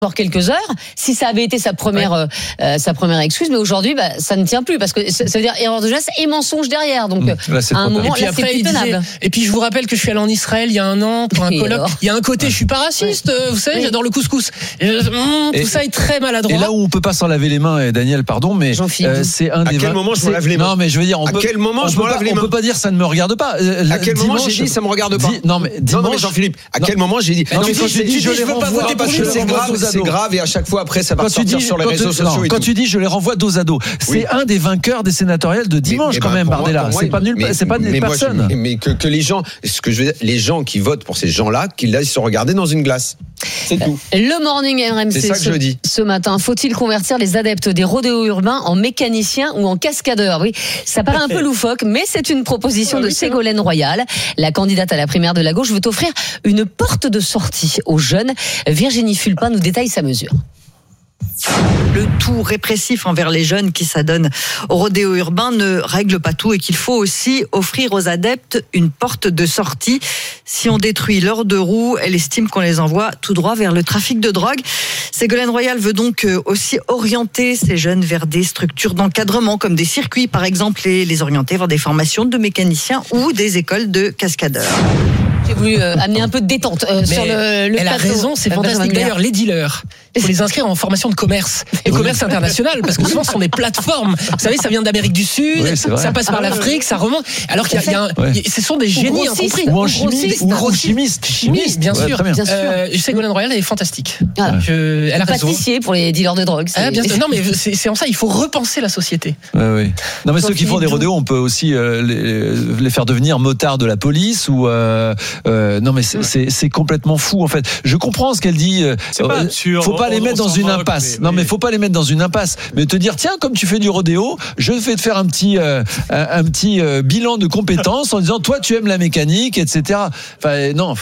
pour quelques heures, si ça avait été sa première excuse, mais aujourd'hui, ça ne tient plus parce que ça veut dire erreur de jeunesse et mensonge derrière. Donc, à un moment, là, c'est plus tenable. Et puis, je vous rappelle que je suis allé en Israël il y a un an pour un colloque. Il y a un côté, je suis pas raciste, vous savez, j'adore le couscous. Tout ça est très maladroit. Et là où on peut pas s'en laver les mains, et Daniel, pardon, mais c'est un des. À quel moment je me lave les mains ? Non, mais je veux dire, à quel moment je me lave les mains ? On peut pas dire ça ne me regarde pas. À quel moment j'ai dit ça me regarde pas ? Non, mais Jean-Philippe, à quel moment j'ai dit ? Non, mais quand tu dis je les renvoie, parce que c'est grave et à chaque fois après ça va sortir sur les réseaux sociaux. Quand tu dis je les renvoie dos à dos, c'est un des vainqueurs des sénatoriales de dimanche quand même, Bardella. C'est pas nul, c'est pas des personnes. Mais que les gens, ce que je veux dire, les gens qui votent pour ces gens-là, qu'ils aillent se regarder dans une glace. C'est tout. Le Morning RMC. C'est ça que je dis. Ce matin, faut-il convertir les adeptes des rodéos urbains en mécaniciens ou en cascadeurs ? Oui, ça paraît un peu loufoque, mais c'est une proposition de Ségolène Royal. La candidate à la primaire de la gauche veut offrir une porte de sortie aux jeunes. Virginie Fulpin nous détaille sa mesure. Le tout répressif envers les jeunes qui s'adonnent au rodéo urbain ne règle pas tout et qu'il faut aussi offrir aux adeptes une porte de sortie. Si on détruit leurs deux roues, elle estime qu'on les envoie tout droit vers le trafic de drogue. Ségolène Royal veut donc aussi orienter ces jeunes vers des structures d'encadrement comme des circuits par exemple et les orienter vers des formations de mécaniciens ou des écoles de cascadeurs. J'ai voulu amener un peu de détente sur le elle plateau. a raison, c'est fantastique. D'ailleurs, les dealers, il faut les inscrire en formation de commerce. Et commerce international, parce que souvent, ce sont des plateformes. Vous savez, ça vient d'Amérique du Sud, ça passe par l'Afrique, ça remonte. Alors qu'il y a ce sont des génies incompris. Ou en chimiste. Chimiste, bien sûr. Ségolène Royal, elle est fantastique. Elle a raison. Pâtissier pour les dealers de drogue. Non, mais c'est en ça, il faut repenser la société. Oui. Non, mais ceux qui font des rodéos, on peut aussi les faire devenir motards de la police ou. Non, mais c'est complètement fou en fait. Je comprends ce qu'elle dit. Faut pas les mettre dans une impasse. Non, mais faut pas les mettre dans une impasse. Mais te dire tiens, comme tu fais du rodéo, je vais te faire un petit bilan de compétences en disant toi tu aimes la mécanique, etc. Enfin non,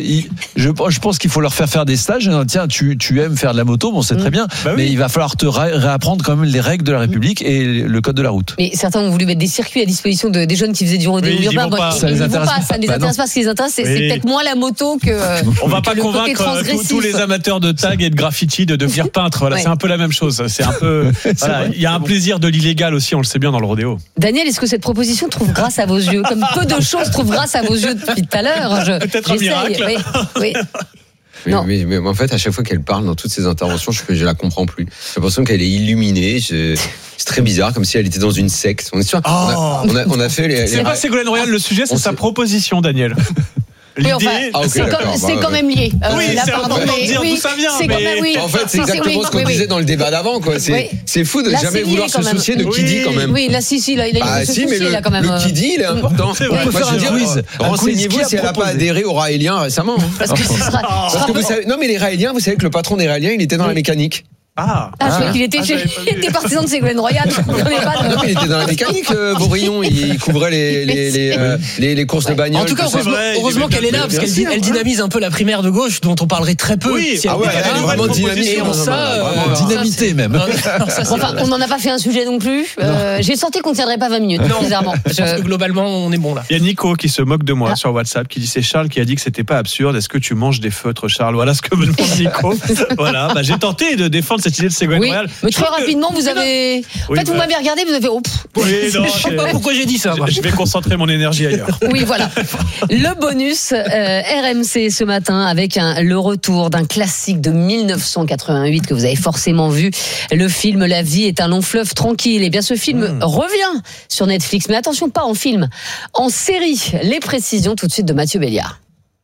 je pense qu'il faut leur faire des stages. Tiens, tu aimes faire de la moto, bon c'est très bien, mais il va falloir te réapprendre quand même les règles de la République et le code de la route. Mais certains ont voulu mettre des circuits à disposition des jeunes qui faisaient du rodéo urbain. Ça les intéresse pas. Ça ne les intéresse pas. Ce qui les intéresse, c'est peut-être moins la moto que. On va pas convaincre tous les amateurs de tag et de graffiti de devenir peintres. Voilà, c'est un peu la même chose. C'est un peu. Il y a un plaisir de l'illégal aussi, on le sait bien dans le rodéo. Daniel, est-ce que cette proposition trouve grâce à vos yeux, comme peu de choses trouvent grâce à vos yeux depuis tout à l'heure? Peut-être un miracle. Oui. Mais en fait, à chaque fois qu'elle parle dans toutes ses interventions, je la comprends plus. J'ai l'impression qu'elle est illuminée. C'est très bizarre, comme si elle était dans une secte. On est sûr. On a fait C'est pas Ségolène Royal le sujet, c'est sa proposition, Daniel. L'idée, c'est quand même lié. Oui, c'est important de dire d'où ça vient. En fait, c'est exactement ce qu'on disait dans le débat d'avant. C'est fou de jamais vouloir se soucier de qui dit quand même. Oui, là, il a une souci là quand même. Le qui dit, il est important. On peut faire un quiz. Renseignez-vous si elle n'a pas adhéré aux Raéliens récemment. Parce que vous savez, non, mais les Raéliens, vous savez que le patron des Raéliens, il était dans la mécanique. Je croyais qu'il était partisan de Ségolène Royal. Il était dans la mécanique, Bourillon. Il couvrait les courses de bagnole. En tout cas, heureusement qu'elle est là, parce qu'elle dynamise un peu la primaire de gauche, dont on parlerait très peu. Oui, elle est vraiment dynamisée. Dynamitée même. Enfin, on n'en a pas fait un sujet non plus. J'ai senti qu'on ne tiendrait pas 20 minutes, bizarrement. Je pense que globalement, on est bon là. Il y a Nico qui se moque de moi sur WhatsApp, qui dit c'est Charles qui a dit que c'était pas absurde. Est-ce que tu manges des feutres, Charles? Voilà ce que me demande Nico. Voilà, j'ai tenté de défendre cette idée de Ségolène Royal. Mais très rapidement, vous avez. En fait, vous m'avez regardé, vous avez fait. Je sais pas pourquoi j'ai dit ça. Je vais concentrer mon énergie ailleurs. Oui, voilà. Le bonus RMC ce matin avec le retour d'un classique de 1988 que vous avez forcément vu. Le film La vie est un long fleuve tranquille. Et bien, ce film revient sur Netflix. Mais attention, pas en film, en série. Les précisions tout de suite de Mathieu Béliard.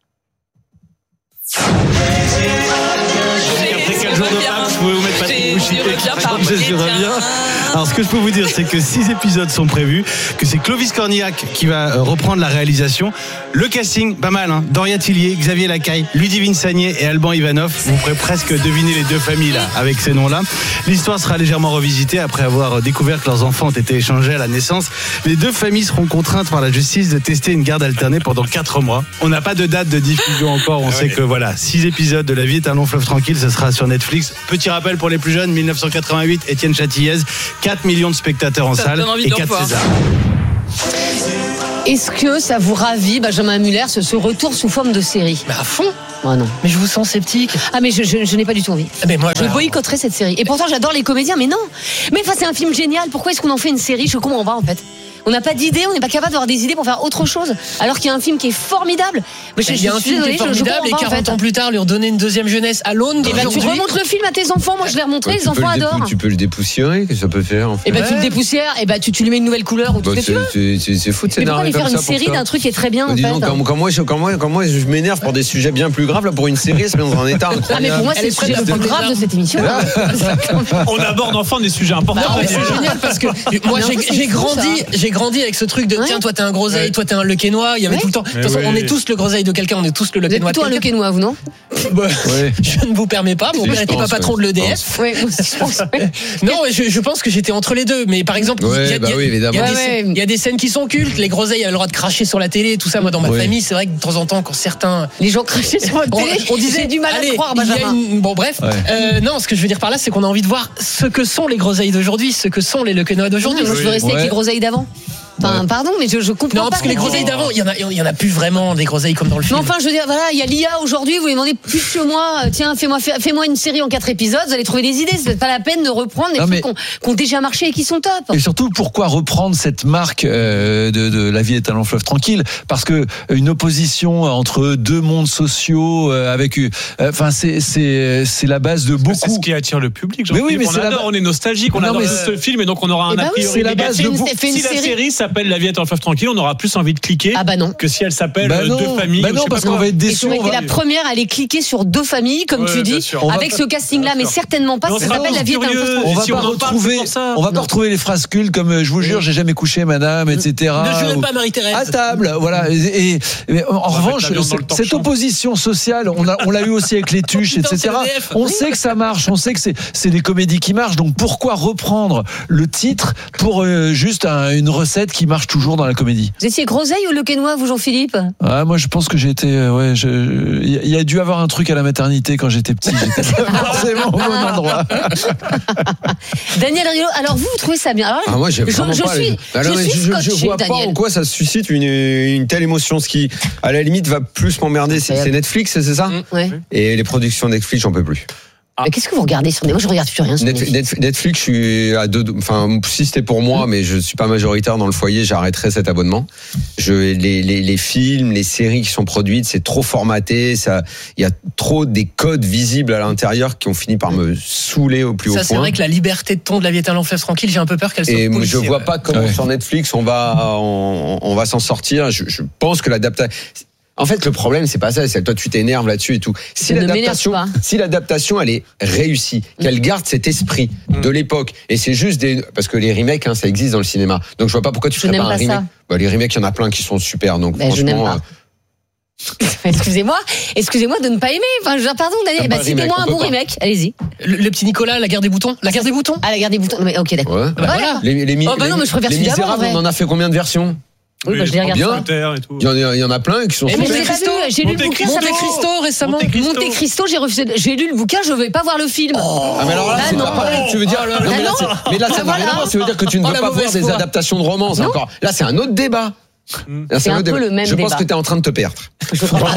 Alors ce que je peux vous dire, c'est que 6 épisodes sont prévus, que c'est Clovis Cornillac qui va reprendre la réalisation. Le casting, pas mal, hein. Doria Tillier, Xavier Lacaille, Ludivine Sagné et Alban Ivanov. Vous pourrez presque deviner les deux familles là, avec ces noms-là. L'histoire sera légèrement revisitée après avoir découvert que leurs enfants ont été échangés à la naissance. Les deux familles seront contraintes par la justice de tester une garde alternée pendant 4 mois. On n'a pas de date de diffusion encore. On sait que voilà, 6 épisodes de La vie est un long fleuve tranquille, ce sera sur Netflix. Petit rappel pour les plus jeunes, 1988, Étienne Châtillaise, 4 millions de spectateurs en salle et 4 Césars. Est-ce que ça vous ravit, Benjamin Muller, ce retour sous forme de série? À fond. Oh non. Mais je vous sens sceptique. Ah mais je n'ai pas du tout envie. Mais moi, je boycotterai cette série. Et pourtant j'adore les comédiens, mais non. Mais enfin c'est un film génial. Pourquoi est-ce qu'on en fait une série? Je comprends pas en fait. On n'a pas d'idées, on n'est pas capable d'avoir des idées pour faire autre chose. Alors qu'il y a un film qui est formidable. Il y a un film qui est formidable et 40 ans plus tard, lui redonner une deuxième jeunesse à Londres. Et bah tu remontes le film à tes enfants. Moi je l'ai remontré, les enfants adorent. Tu peux le dépoussiérer, que ça peut faire. En fait. Et bah tu le dépoussières, et bah tu lui mets une nouvelle couleur ou tout ce que tu veux. C'est fou de scénario. Mais pourquoi lui faire une série d'un truc qui est très bien en fait? Quand moi je m'énerve pour des sujets bien plus graves, là pour une série, c'est dans un état incroyable. Ah mais pour moi c'est le sujet le plus grave de cette émission. On aborde enfin des sujets importants. C'est génial parce que moi j'ai grandi avec ce truc de tiens, toi t'es un groseille, toi t'es un lequenois. Il y avait tout le temps. De toute façon, on est tous le groseille de quelqu'un, on est tous le lequenois. Vous êtes plutôt un lequenois, vous, non? Je ne vous permets pas. Mon père n'était pas patron de l'EDF. Oui, je pense. Non, je pense que j'étais entre les deux. Mais par exemple, il y a des scènes qui sont cultes. Les groseilles avaient le droit de cracher sur la télé, tout ça. Moi, dans ma famille, c'est vrai que de temps en temps, quand certains. Les gens crachaient sur la télé, on disait j'ai du mal à croire, Benjamin. Bon, bref. Non, ce que je veux dire par là, c'est qu'on a envie de voir ce que sont les groseilles d'aujourd'hui, ce que sont les lequenois d'aujourd'hui. Moi, je veux rester avec les groseilles d'avant. Enfin, pardon, mais je comprends pas. Non, parce que les groseilles d'avant, il y en a plus vraiment des groseilles comme dans le film. Mais enfin, je veux dire, voilà, il y a l'IA aujourd'hui, vous lui demandez plus que moi, tiens, fais-moi une série en 4 épisodes, vous allez trouver des idées, c'est pas la peine de reprendre des trucs qui ont déjà marché et qui sont top. Et surtout, pourquoi reprendre cette marque de La vie est un long fleuve tranquille? Parce que une opposition entre deux mondes sociaux avec, enfin, c'est la base de beaucoup. C'est ce qui attire le public. Mais oui, mais on est nostalgique, on adore ce film et donc on aura un a priori négatif. Si la série s'appelle La vie est un fleuve tranquille, on aura plus envie de cliquer que si elle s'appelle Deux familles. Bah non, parce qu'on va être déçus. Et la première à aller cliquer sur Deux familles, comme tu dis, avec ce casting-là, mais certainement pas. Ça s'appelle La vie est un fleuve tranquille. On va pas retrouver les phrases cultes comme je vous jure, j'ai jamais couché, madame, etc. Ne jurez pas, Marie-Thérèse. À table, voilà. Et en revanche, cette opposition sociale, on l'a eu aussi avec les tuches, etc. On sait que ça marche, on sait que c'est des comédies qui marchent. Donc pourquoi reprendre le titre pour juste une recette qui marche toujours dans la comédie? Vous étiez groseille ou lequenois, vous, Jean-Philippe? Moi, je pense que j'ai été. Il y a dû avoir un truc à la maternité quand j'étais petit. J'étais forcément au bon endroit. Daniel Riolo, alors vous trouvez ça bien? Alors, moi, j'ai vraiment je vois pas en quoi ça suscite une telle émotion. Ce qui, à la limite, va plus m'emmerder, c'est Netflix, c'est ça? Et les productions Netflix, j'en peux plus. Mais qu'est-ce que vous regardez sur Moi, je regarde plus rien sur Netflix, je suis à deux. Enfin, si c'était pour moi, mais je suis pas majoritaire dans le foyer, j'arrêterais cet abonnement. Les films, les séries qui sont produites, c'est trop formaté. Il y a trop des codes visibles à l'intérieur qui ont fini par me saouler au plus haut point. Ça, c'est vrai que la liberté de ton de La vie est un long fleuve tranquille, j'ai un peu peur qu'elle soit policière. Je vois pas comment sur Netflix on va s'en sortir. Je pense que l'adaptation. En fait, le problème, c'est pas ça. C'est toi, tu t'énerves là-dessus et tout. Si l'adaptation, elle est réussie, qu'elle garde cet esprit de l'époque, et c'est juste parce que les remakes, ça existe dans le cinéma. Donc, je vois pas pourquoi tu ferais pas un remake. Les remakes, il y en a plein qui sont super. Donc, franchement. Excusez-moi de ne pas aimer. Enfin, pardon, Daniel. Citez-moi un bon remake. Allez-y. Le petit Nicolas, La guerre des boutons. La guerre des boutons. Ah, La guerre des boutons. Mais ok, d'accord. Ouais. Voilà. Non, mais je préfère celui d'avant. On en a fait combien de versions? Oui, je les regarde bien. Il y en a plein qui sont. Mais j'ai lu le bouquin. Monte Cristo récemment. Monte Cristo, j'ai refusé. J'ai lu le bouquin, je vais pas voir le film. Mais alors là, c'est pas pareil. Tu veux dire mais là, ça n'a rien à voir. Ça veut dire que tu ne veux pas voir des adaptations de romans encore. Là, c'est un autre débat. C'est un peu le même débat. Je pense que tu es en train de te perdre. Je pense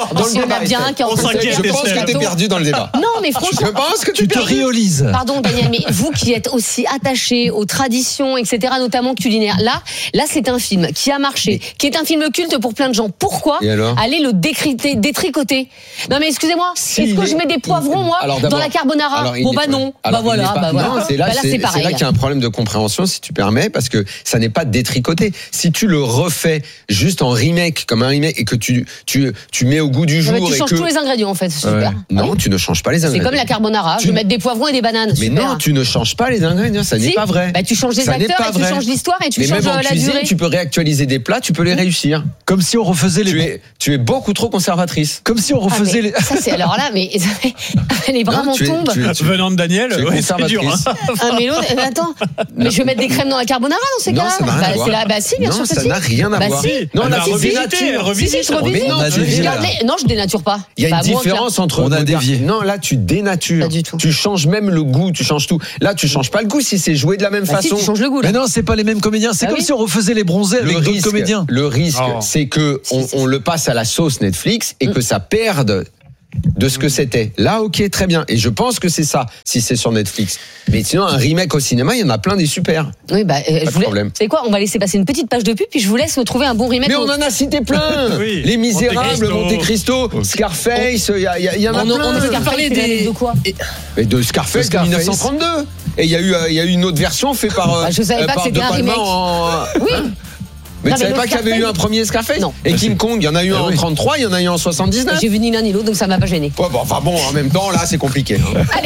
que tu es perdu dans le débat. Non, mais franchement. Je pense que tu te riolises. Pardon, Daniel, mais vous qui êtes aussi attaché aux traditions, etc., notamment culinaires, là, c'est un film qui a marché, qui est un film culte pour plein de gens. Pourquoi aller le détricoter? Non, mais excusez-moi, est-ce que je mets des poivrons, moi, dans la carbonara? Bon, bah non. Bah voilà. C'est là qu'il y a un problème de compréhension, si tu permets, parce que ça n'est pas détricoté. Si tu le refais juste en remake, comme un remake, et que tu mets au goût du jour. Tu changes tous les ingrédients, en fait, c'est super. Non, tu ne changes pas les ingrédients. C'est comme la carbonara, je vais mettre des poivrons et des bananes. Mais non, tu ne changes pas les ingrédients, ça n'est pas vrai. Tu changes les acteurs, et tu changes l'histoire, et tu changes la durée. Tu peux réactualiser des plats, tu peux les réussir. Comme si on refaisait Tu es beaucoup trop conservatrice. Comme si on refaisait les. Ça, c'est alors là, mais les bras m'en tombent. Venant de Daniel, c'est dur. Mais l'autre, attends, mais je vais mettre des crèmes dans la carbonara dans ces cas-là. Bah si, bien sûr, ça n'a rien à voir. Non, la revisite. Non, je dénature pas. Il y a une différence entre. On a dévié. Non, là, tu dénatures. Tu changes même le goût, tu changes tout. Là, tu changes pas le goût si c'est joué de la même façon. Tu changes le goût. Mais non, c'est pas les mêmes comédiens. C'est comme si on refaisait Les Bronzés avec d'autres comédiens. Le risque, c'est que on le passe à la sauce Netflix et que ça perde de ce que c'était. Là, ok, très bien. Et je pense que c'est ça, si c'est sur Netflix. Mais sinon, un remake au cinéma, il y en a plein des super. Oui, pas de problème. C'est quoi? On va laisser passer une petite page de pub, puis je vous laisse me trouver un bon remake. Mais on en a cité plein. Oui. Les Misérables, Monte Cristo, Scarface, il y en a plein. On peut parler de quoi? Mais de Scarface de 1932. Et il y a eu une autre version faite par. Je savais pas que c'était un remake. Oui. Mais tu savais pas qu'il y avait eu un premier Scarface? Non. Et King Kong, il y en a eu un en 33, il y en a eu en 79. J'ai vu ni l'un ni l'autre, donc ça m'a pas gêné. Ouais, enfin bon, en même temps, là, c'est compliqué. Allez,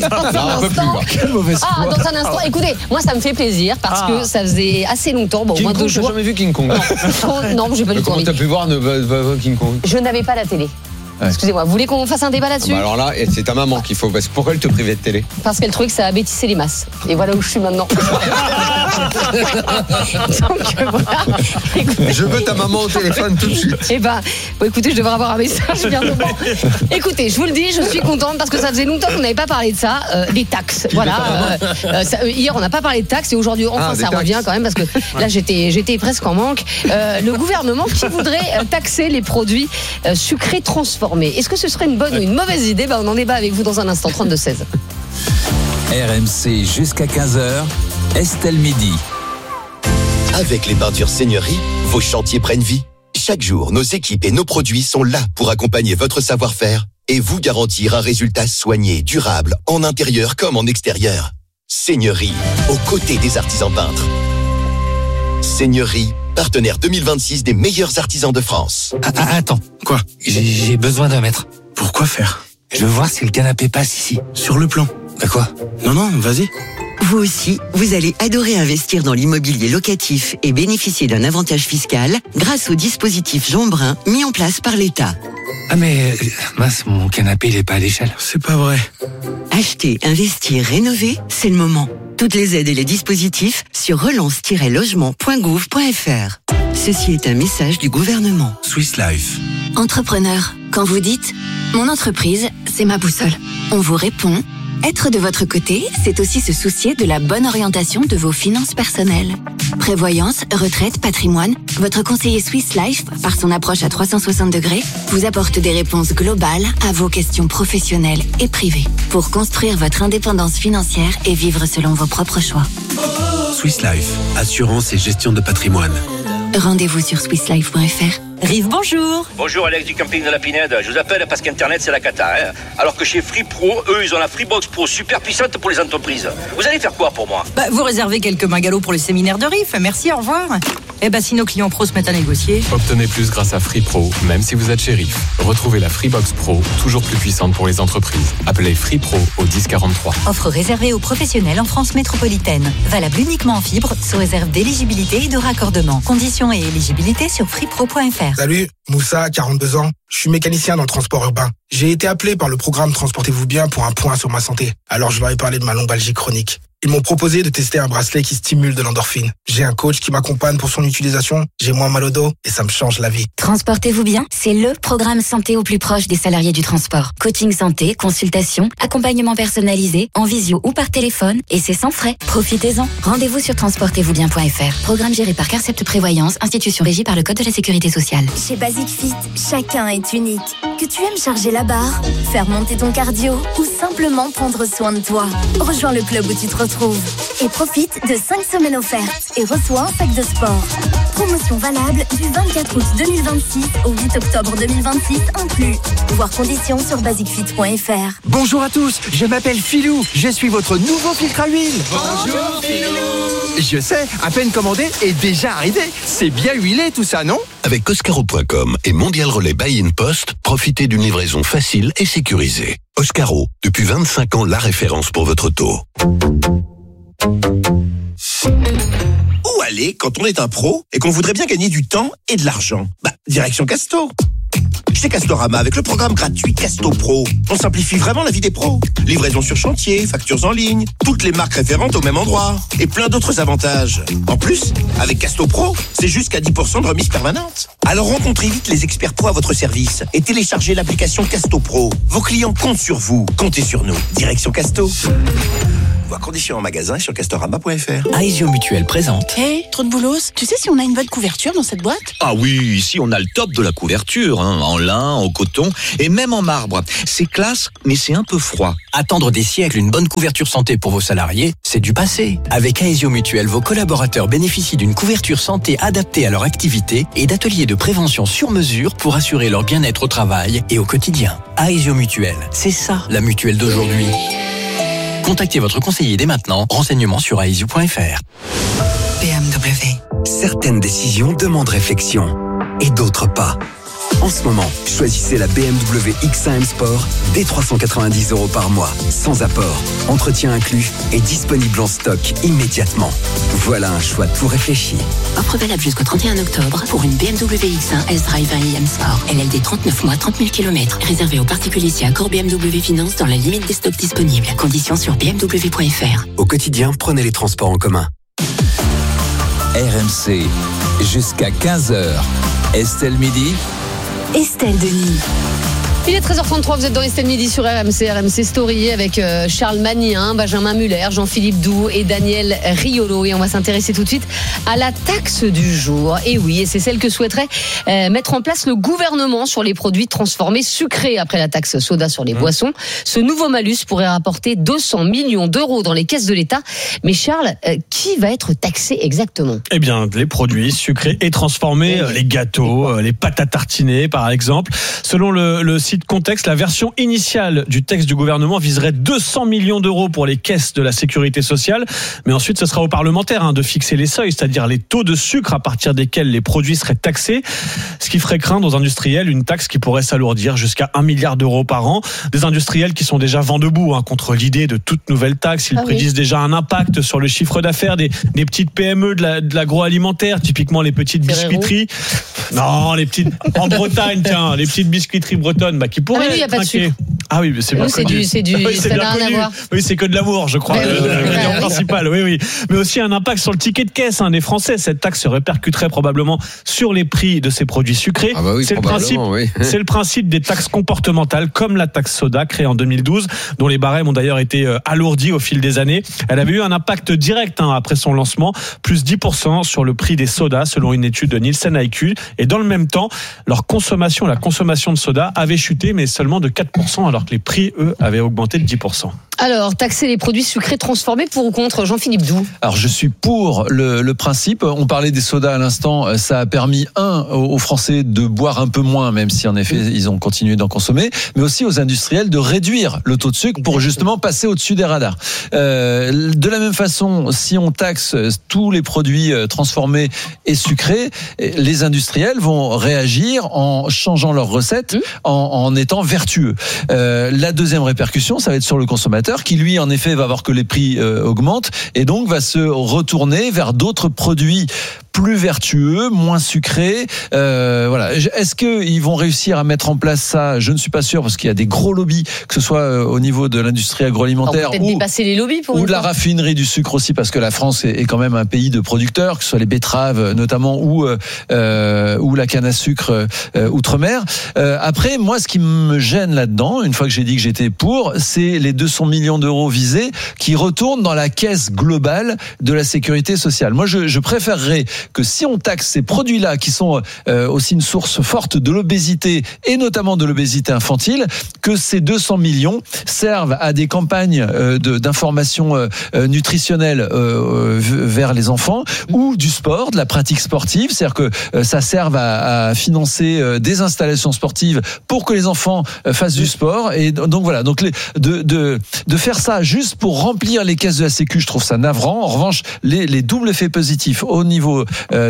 dans un instant, écoutez, moi ça me fait plaisir parce que ça faisait assez longtemps, au moins 2 jours. J'ai jamais vu King Kong. Non, j'ai pas du tout envie. Comment t'as pu voir King Kong? Je n'avais pas la télé. Excusez-moi, vous voulez qu'on fasse un débat là-dessus? Alors là, c'est ta maman qu'il faut. Pourquoi elle te privait de télé? Parce qu'elle trouvait que ça abêtissait les masses. Et voilà où je suis maintenant. Donc, voilà. Écoutez, je veux ta maman au téléphone tout de suite. Écoutez, je devrais avoir un message bientôt. Écoutez, je vous le dis, je suis contente parce que ça faisait longtemps qu'on n'avait pas parlé de ça. Les taxes. Voilà. Hier, on n'a pas parlé de taxes et aujourd'hui, enfin, ça revient quand même parce que là, j'étais presque en manque. Le gouvernement qui voudrait taxer les produits sucrés transformés. Est-ce que ce serait une bonne ou une mauvaise idée? On en débat avec vous dans un instant. 32-16. RMC jusqu'à 15h, Estelle Midi. Avec les peintures Seigneurie, vos chantiers prennent vie. Chaque jour, nos équipes et nos produits sont là pour accompagner votre savoir-faire et vous garantir un résultat soigné, durable, en intérieur comme en extérieur. Seigneurie, aux côtés des artisans peintres. Seigneurie, partenaire 2026 des meilleurs artisans de France. Attends, quoi? J'ai besoin d'un mètre. Pourquoi faire? Je veux voir si le canapé passe ici. Sur le plan. Bah quoi? Non, vas-y. Vous aussi, vous allez adorer investir dans l'immobilier locatif et bénéficier d'un avantage fiscal grâce au dispositif Jean Brun mis en place par l'État. Ah mais, mince, mon canapé il est pas à l'échelle. C'est pas vrai. Acheter, investir, rénover, c'est le moment. Toutes les aides et les dispositifs sur relance-logement.gouv.fr. Ceci est un message du gouvernement. Swiss Life. Entrepreneur, quand vous dites « Mon entreprise, c'est ma boussole », on vous répond « Être de votre côté, c'est aussi se soucier de la bonne orientation de vos finances personnelles. » Prévoyance, retraite, patrimoine, votre conseiller Swiss Life, par son approche à 360 degrés, vous apporte des réponses globales à vos questions professionnelles et privées pour construire votre indépendance financière et vivre selon vos propres choix. Swiss Life, assurance et gestion de patrimoine. Rendez-vous sur swisslife.fr. Rive, bonjour. Bonjour, Alex du camping de la Pinède. Je vous appelle parce qu'Internet, c'est la cata. Alors que chez Free Pro, eux, ils ont la Freebox Pro super puissante pour les entreprises. Vous allez faire quoi pour moi? Vous réservez quelques bungalows pour le séminaire de Rive. Merci, au revoir. Si nos clients pros se mettent à négocier. Obtenez plus grâce à Free Pro, même si vous êtes chez Rive. Retrouvez la Freebox Pro, toujours plus puissante pour les entreprises. Appelez Free Pro au 1043. Offre réservée aux professionnels en France métropolitaine. Valable uniquement en fibre, sous réserve d'éligibilité et de raccordement. Conditions et éligibilité sur freepro.fr. Salut, Moussa, 42 ans. Je suis mécanicien dans le transport urbain. J'ai été appelé par le programme Transportez-vous bien pour un point sur ma santé. Alors je leur ai parlé de ma lombalgie chronique. Ils m'ont proposé de tester un bracelet qui stimule de l'endorphine. J'ai un coach qui m'accompagne pour son utilisation. J'ai moins mal au dos et ça me change la vie. Transportez-vous bien, c'est le programme santé au plus proche des salariés du transport. Coaching santé, consultation, accompagnement personnalisé, en visio ou par téléphone, et c'est sans frais. Profitez-en. Rendez-vous sur transportez-vous-bien.fr. Programme géré par Carcept Prévoyance, institution régie par le Code de la Sécurité sociale. Chez Basic Fit, chacun est unique. Que tu aimes charger la barre, faire monter ton cardio ou simplement prendre soin de toi. Rejoins le club où tu te retrouves et profite de 5 semaines offertes et reçois un sac de sport. Promotion valable du 24 août 2026 au 8 octobre 2026 inclus. Voir conditions sur basicfit.fr. Bonjour à tous, je m'appelle Philou, je suis votre nouveau filtre à huile. Bonjour Philou. Je sais, à peine commandé et déjà arrivé. C'est bien huilé tout ça, non? Avec Oscaro.com et Mondial Relais Buy in Post, profitez d'une livraison facile et sécurisée. Oscaro, depuis 25 ans la référence pour votre auto. Où aller quand on est un pro et qu'on voudrait bien gagner du temps et de l'argent? Direction Casto. Chez Castorama, avec le programme gratuit Casto Pro, on simplifie vraiment la vie des pros. Livraison sur chantier, factures en ligne, toutes les marques référentes au même endroit et plein d'autres avantages. En plus, avec Casto Pro, c'est jusqu'à 10% de remise permanente. Alors rencontrez vite les experts pros à votre service et téléchargez l'application Casto Pro. Vos clients comptent sur vous, comptez sur nous. Direction Casto. Voir conditions en magasin et sur castorama.fr. Aesio Mutuel présente. Hey, trop de boulos, tu sais si on a une bonne couverture dans cette boîte? Ah oui, ici on a le top de la couverture, en lin, en coton et même en marbre. C'est classe, mais c'est un peu froid. Attendre des siècles une bonne couverture santé pour vos salariés, c'est du passé. Avec Aesio Mutuel, vos collaborateurs bénéficient d'une couverture santé adaptée à leur activité et d'ateliers de prévention sur mesure pour assurer leur bien-être au travail et au quotidien. Aesio Mutuel, c'est ça la mutuelle d'aujourd'hui. Contactez votre conseiller dès maintenant. Renseignements sur aesio.fr. BMW. Certaines décisions demandent réflexion et d'autres pas. En ce moment, choisissez la BMW X1 M Sport dès 390 € par mois, sans apport, entretien inclus et disponible en stock immédiatement. Voilà un choix tout réfléchi. Offre valable jusqu'au 31 octobre pour une BMW X1 S-Drive 1 IM Sport. LLD 39 mois, 30 000 km. Réservé aux particuliers si accord BMW Finance dans la limite des stocks disponibles. Conditions sur bmw.fr. Au quotidien, prenez les transports en commun. RMC, jusqu'à 15h. Estelle Midi. Estelle Denis. Il est 13h33, vous êtes dans Estelle Midi sur RMC Story avec Charles Magnin, Benjamin Muller, Jean-Philippe Doux et Daniel Riolo. Et on va s'intéresser tout de suite à la taxe du jour. Et oui, et c'est celle que souhaiterait mettre en place le gouvernement sur les produits transformés sucrés après la taxe soda sur les boissons. Ce nouveau malus pourrait rapporter 200 millions d'euros dans les caisses de l'État. Mais Charles, qui va être taxé exactement? Eh bien, les produits sucrés et transformés, les gâteaux, les pâtes à tartiner par exemple. Selon le site Contexte, la version initiale du texte du gouvernement viserait 200 millions d'euros pour les caisses de la sécurité sociale. Mais ensuite, ce sera aux parlementaires de fixer les seuils, c'est-à-dire les taux de sucre à partir desquels les produits seraient taxés. Ce qui ferait craindre aux industriels une taxe qui pourrait s'alourdir jusqu'à 1 milliard d'euros par an. Des industriels qui sont déjà vent debout contre l'idée de toute nouvelle taxe. Ils prédisent déjà un impact sur le chiffre d'affaires des petites PME de l'agroalimentaire, typiquement les petites biscuiteries. Non, les petites en Bretagne, tiens, les petites biscuiteries bretonnes qui pourraient il n'y a pas de sucre. Ah oui, mais c'est bien connu. Ça n'a rien à voir. Oui, c'est que de l'amour, je crois, le principal. Oui. Mais aussi un impact sur le ticket de caisse des Français. Cette taxe se répercuterait probablement sur les prix de ces produits sucrés. Ah bah oui, c'est le principe des taxes comportementales, comme la taxe soda créée en 2012, dont les barèmes ont d'ailleurs été alourdis au fil des années. Elle avait eu un impact direct après son lancement, plus 10% sur le prix des sodas, selon une étude de Nielsen IQ. Et dans le même temps, la consommation de soda avait chuté, mais seulement de 4%, alors que les prix, eux, avaient augmenté de 10%. Alors, taxer les produits sucrés transformés, pour ou contre? Jean-Philippe Doux. Alors, je suis pour le principe. On parlait des sodas à l'instant. Ça a permis, aux Français de boire un peu moins, même si en effet, ils ont continué d'en consommer, mais aussi aux industriels de réduire le taux de sucre pour justement passer au-dessus des radars. De la même façon, si on taxe tous les produits transformés et sucrés, les industriels vont réagir en changeant leurs recettes, en étant vertueux. La deuxième répercussion, ça va être sur le consommateur, qui lui en effet va voir que les prix augmentent et donc va se retourner vers d'autres produits plus vertueux, moins sucrés. Voilà. Est-ce qu'ils vont réussir à mettre en place ça? Je ne suis pas sûr, parce qu'il y a des gros lobbies, que ce soit au niveau de l'industrie agroalimentaire ou dépasser les lobbies ou de la raffinerie du sucre aussi, parce que la France est quand même un pays de producteurs, que ce soit les betteraves notamment ou la canne à sucre outre-mer. Après, moi, ce qui me gêne là-dedans, une fois que j'ai dit que j'étais pour, c'est les 200 millions d'euros visés qui retournent dans la caisse globale de la sécurité sociale. Moi, je préférerais que si on taxe ces produits-là, qui sont aussi une source forte de l'obésité, et notamment de l'obésité infantile, que ces 200 millions servent à des campagnes d'information nutritionnelle vers les enfants, ou du sport, de la pratique sportive, c'est-à-dire que ça serve à financer des installations sportives pour que les enfants fassent du sport. Et donc voilà, donc de faire ça juste pour remplir les caisses de la Sécu, je trouve ça navrant. En revanche, les doubles effets positifs au niveau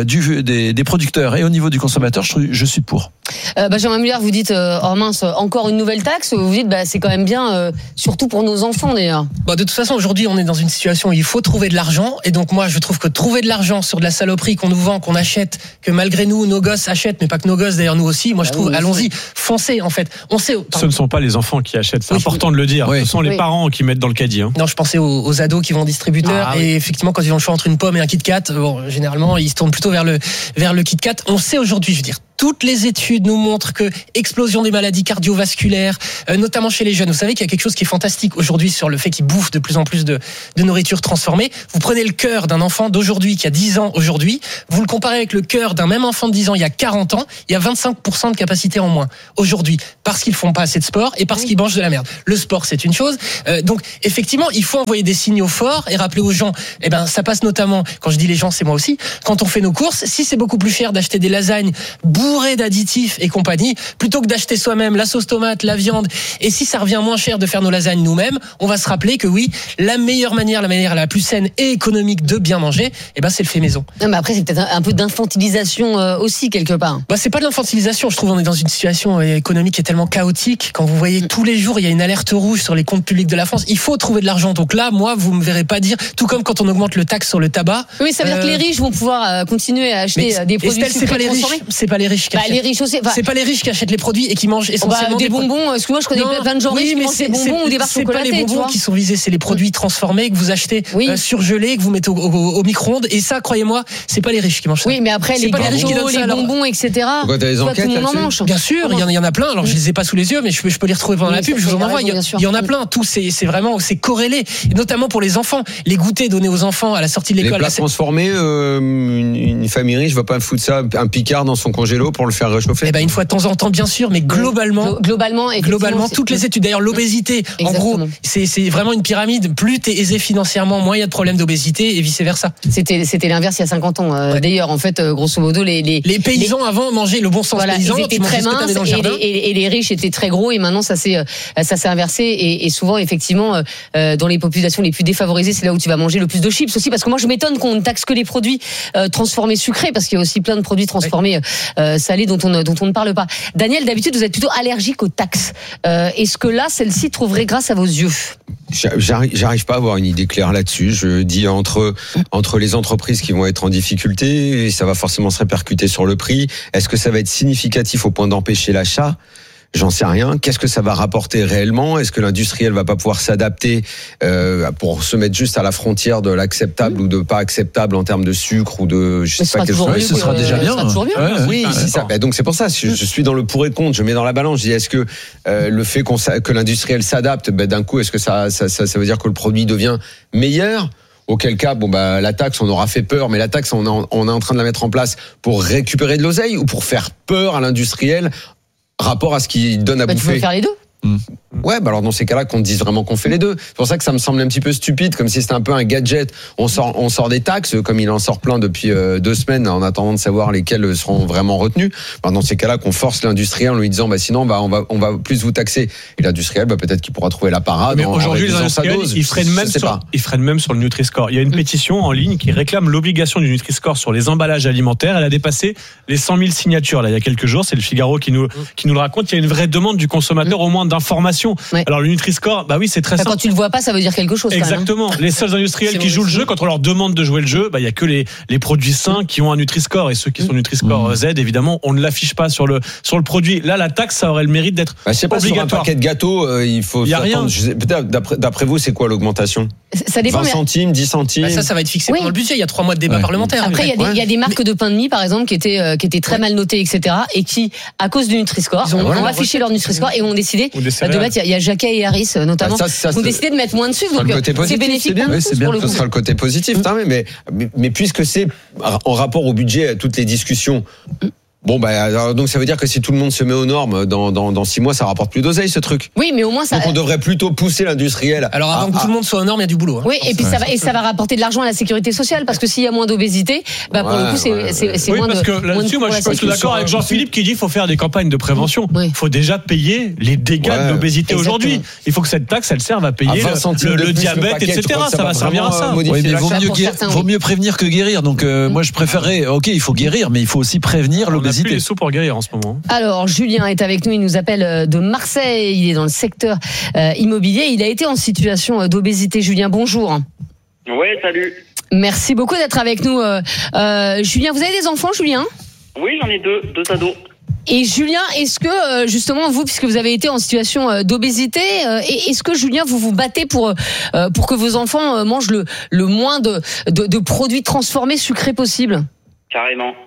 des producteurs et au niveau du consommateur, je suis pour. Benjamin Muller, vous dites mince, encore une nouvelle taxe. Vous dites c'est quand même bien, surtout pour nos enfants d'ailleurs. De toute façon, aujourd'hui, on est dans une situation où il faut trouver de l'argent, et donc moi, je trouve que trouver de l'argent sur de la saloperie qu'on nous vend, qu'on achète, que malgré nous, nos gosses achètent, mais pas que nos gosses, d'ailleurs nous aussi. Moi, je trouve, allons-y, foncez en fait. On sait. Ce ne sont pas les enfants qui achètent, c'est important de le dire. Ce sont les parents qui mettent dans le caddie. Non, je pensais aux ados qui vont au distributeur, et effectivement, quand ils ont le choix entre une pomme et un Kit Kat, généralement, ils se tournent plutôt vers le Kit Kat. On sait aujourd'hui, je veux dire, Toutes les études nous montrent que explosion des maladies cardiovasculaires, notamment chez les jeunes. Vous savez qu'il y a quelque chose qui est fantastique aujourd'hui sur le fait qu'ils bouffent de plus en plus de nourriture transformée. Vous prenez le cœur d'un enfant d'aujourd'hui qui a 10 ans aujourd'hui, vous le comparez avec le cœur d'un même enfant de 10 ans il y a 40 ans, il y a 25% de capacité en moins aujourd'hui parce qu'ils font pas assez de sport et parce qu'ils mangent de la merde. Le sport, c'est une chose. Donc effectivement, il faut envoyer des signaux forts et rappeler aux gens, ça passe notamment, quand je dis les gens, c'est moi aussi, quand on fait nos courses, si c'est beaucoup plus cher d'acheter des lasagnes bourrées d'additifs et compagnie, plutôt que d'acheter soi-même la sauce tomate, la viande, et si ça revient moins cher de faire nos lasagnes nous-mêmes, on va se rappeler que oui, la meilleure manière, la manière la plus saine et économique de bien manger, c'est le fait maison. Non, mais après, c'est peut-être un peu d'infantilisation aussi, quelque part. C'est pas de l'infantilisation, je trouve, on est dans une situation économique qui est tellement chaotique. Quand vous voyez tous les jours, il y a une alerte rouge sur les comptes publics de la France, il faut trouver de l'argent. Donc là, moi, vous me verrez pas dire, tout comme quand on augmente le taxe sur le tabac. Oui, ça veut dire que les riches vont pouvoir continuer à acheter des produits sucrés transformés. C'est pas les riches qui achètent. Les riches aussi. C'est pas les riches qui achètent les produits et qui mangent essentiellement des bonbons. Excuse-moi, je connais plein de gens riches qui mangent des bonbons ou des barres chocolatées. C'est pas les bonbons qui sont visés, c'est les produits transformés que vous achetez surgelés, que vous mettez au micro-ondes. Et ça, croyez-moi, c'est pas les riches qui mangent ça. Oui, mais après les gâteaux, les bonbons, etc. Pourquoi t'as des enquêtes tout le monde en mange. Bien sûr, il y en a plein. Alors je les ai pas sous les yeux, mais je peux les retrouver pendant la pub. Je vous en envoie. Il y en a plein. Tout c'est vraiment corrélé, et notamment pour les enfants. Les goûters donnés aux enfants à la sortie de l'école. Les plats transformés, une famille riche va pas foutre ça, un Picard dans son congélo pour le faire réchauffer. Une fois de temps en temps, bien sûr, mais globalement, toutes les études. D'ailleurs, l'obésité, en gros, c'est vraiment une pyramide. Plus t'es aisé financièrement, moins il y a de problèmes d'obésité et vice versa. C'était l'inverse il y a 50 ans. D'ailleurs, en fait, grosso modo, les paysans avant mangeaient le bon sens paysan. Ils étaient très minces et les riches étaient très gros, et maintenant ça s'est inversé, et souvent effectivement dans les populations les plus défavorisées, c'est là où tu vas manger le plus de chips aussi, parce que moi je m'étonne qu'on ne taxe que les produits transformés sucrés, parce qu'il y a aussi plein de produits transformés salés dont on ne parle pas. Daniel, d'habitude vous êtes plutôt allergique aux taxes. Est-ce que là celle-ci trouverait grâce à vos yeux? J'arrive pas à avoir une idée claire là-dessus. Je dis entre les entreprises qui vont être en difficulté, et ça va forcément se répercuter sur le prix. Est-ce que ça va être significatif au point d'empêcher l'achat? J'en sais rien. Qu'est-ce que ça va rapporter réellement? Est-ce que l'industriel va pas pouvoir s'adapter pour se mettre juste à la frontière de l'acceptable ou de pas acceptable en termes de sucre ou de ce sera déjà bien. Oui, c'est ça. Donc c'est pour ça. Je suis dans le pour et contre. Je mets dans la balance. Je dis, est-ce que le fait que l'industriel s'adapte, d'un coup, est-ce que ça veut dire que le produit devient meilleur? Auquel cas, la taxe, on aura fait peur, mais la taxe, on est en train de la mettre en place pour récupérer de l'oseille ou pour faire peur à l'industriel rapport à ce qu'il donne à bouffer. Tu veux faire les deux? Ouais, alors dans ces cas-là, qu'on dise vraiment qu'on fait les deux. C'est pour ça que ça me semble un petit peu stupide, comme si c'était un peu un gadget. On sort des taxes, comme il en sort plein depuis 2 semaines, en attendant de savoir lesquelles seront vraiment retenues. Dans ces cas-là, qu'on force l'industriel en lui disant, sinon, on va plus vous taxer. Et l'industriel, peut-être qu'il pourra trouver la parade. Mais aujourd'hui, les industriels, ils freinent même sur le Nutri-Score. Il y a une pétition en ligne qui réclame l'obligation du Nutri-Score sur les emballages alimentaires. Elle a dépassé les 100 000 signatures, là, il y a quelques jours. C'est le Figaro qui nous le raconte. Il y a une vraie demande du consommateur, au moins d'information. Ouais. Alors le Nutri-Score, oui, c'est très simple. Quand tu le vois pas, ça veut dire quelque chose. Exactement. Quand même. Les seuls industriels qui jouent le jeu, quand on leur demande de jouer le jeu, il y a que les produits sains qui ont un Nutri-Score, et ceux qui sont Nutri-Score Z, évidemment, on ne l'affiche pas sur le produit. Là, la taxe, ça aurait le mérite d'être je sais pas, obligatoire. Sur un paquet de gâteaux, il faut. Il y a rien. D'après vous, c'est quoi l'augmentation? Ça dépend. 20 centimes, 10 centimes. Ça va être fixé pendant le budget. Il y a 3 mois de débat parlementaire. Après, il y a des marques de pain de mie, par exemple, qui étaient très mal notées, etc., et qui, à cause du Nutri-Score, ont affiché leur Nutri-Score et ont décidé de mettre. Il y a Jacquet et Harris, notamment, ont décidé de mettre moins dessus. Donc, c'est bénéfique pour nous. Ce sera le côté positif. Mais puisque c'est en rapport au budget, à toutes les discussions. Donc ça veut dire que si tout le monde se met aux normes, dans 6 mois, ça rapporte plus d'oseille, ce truc. Oui, mais au moins ça. Donc on devrait plutôt pousser l'industriel. Alors avant que tout le monde soit aux normes, il y a du boulot. Oui, et puis ça va rapporter de l'argent à la sécurité sociale, parce que s'il y a moins d'obésité, pour le coup c'est moins de. Oui, parce que là-dessus, moi je suis d'accord avec Jean-Philippe qui dit qu'il faut faire des campagnes de prévention. Il faut déjà payer les dégâts de l'obésité aujourd'hui. Il faut que cette taxe, elle serve à payer le diabète, etc. Ça va servir à ça. Oui, mais vaut mieux prévenir que guérir. Donc moi je préférerais, il faut guérir, mais il faut aussi prévenir l'obésité. On a plus les sous pour guérir en ce moment. Alors Julien est avec nous, il nous appelle de Marseille, il est dans le secteur immobilier, il a été en situation d'obésité. Julien, bonjour. Ouais, salut. Merci beaucoup d'être avec nous. Julien, vous avez des enfants, Julien? Oui, j'en ai deux ados. Et Julien, est-ce que justement vous, puisque vous avez été en situation d'obésité, est-ce que Julien vous vous battez pour que vos enfants mangent le moins de produits transformés sucrés possible? Carrément.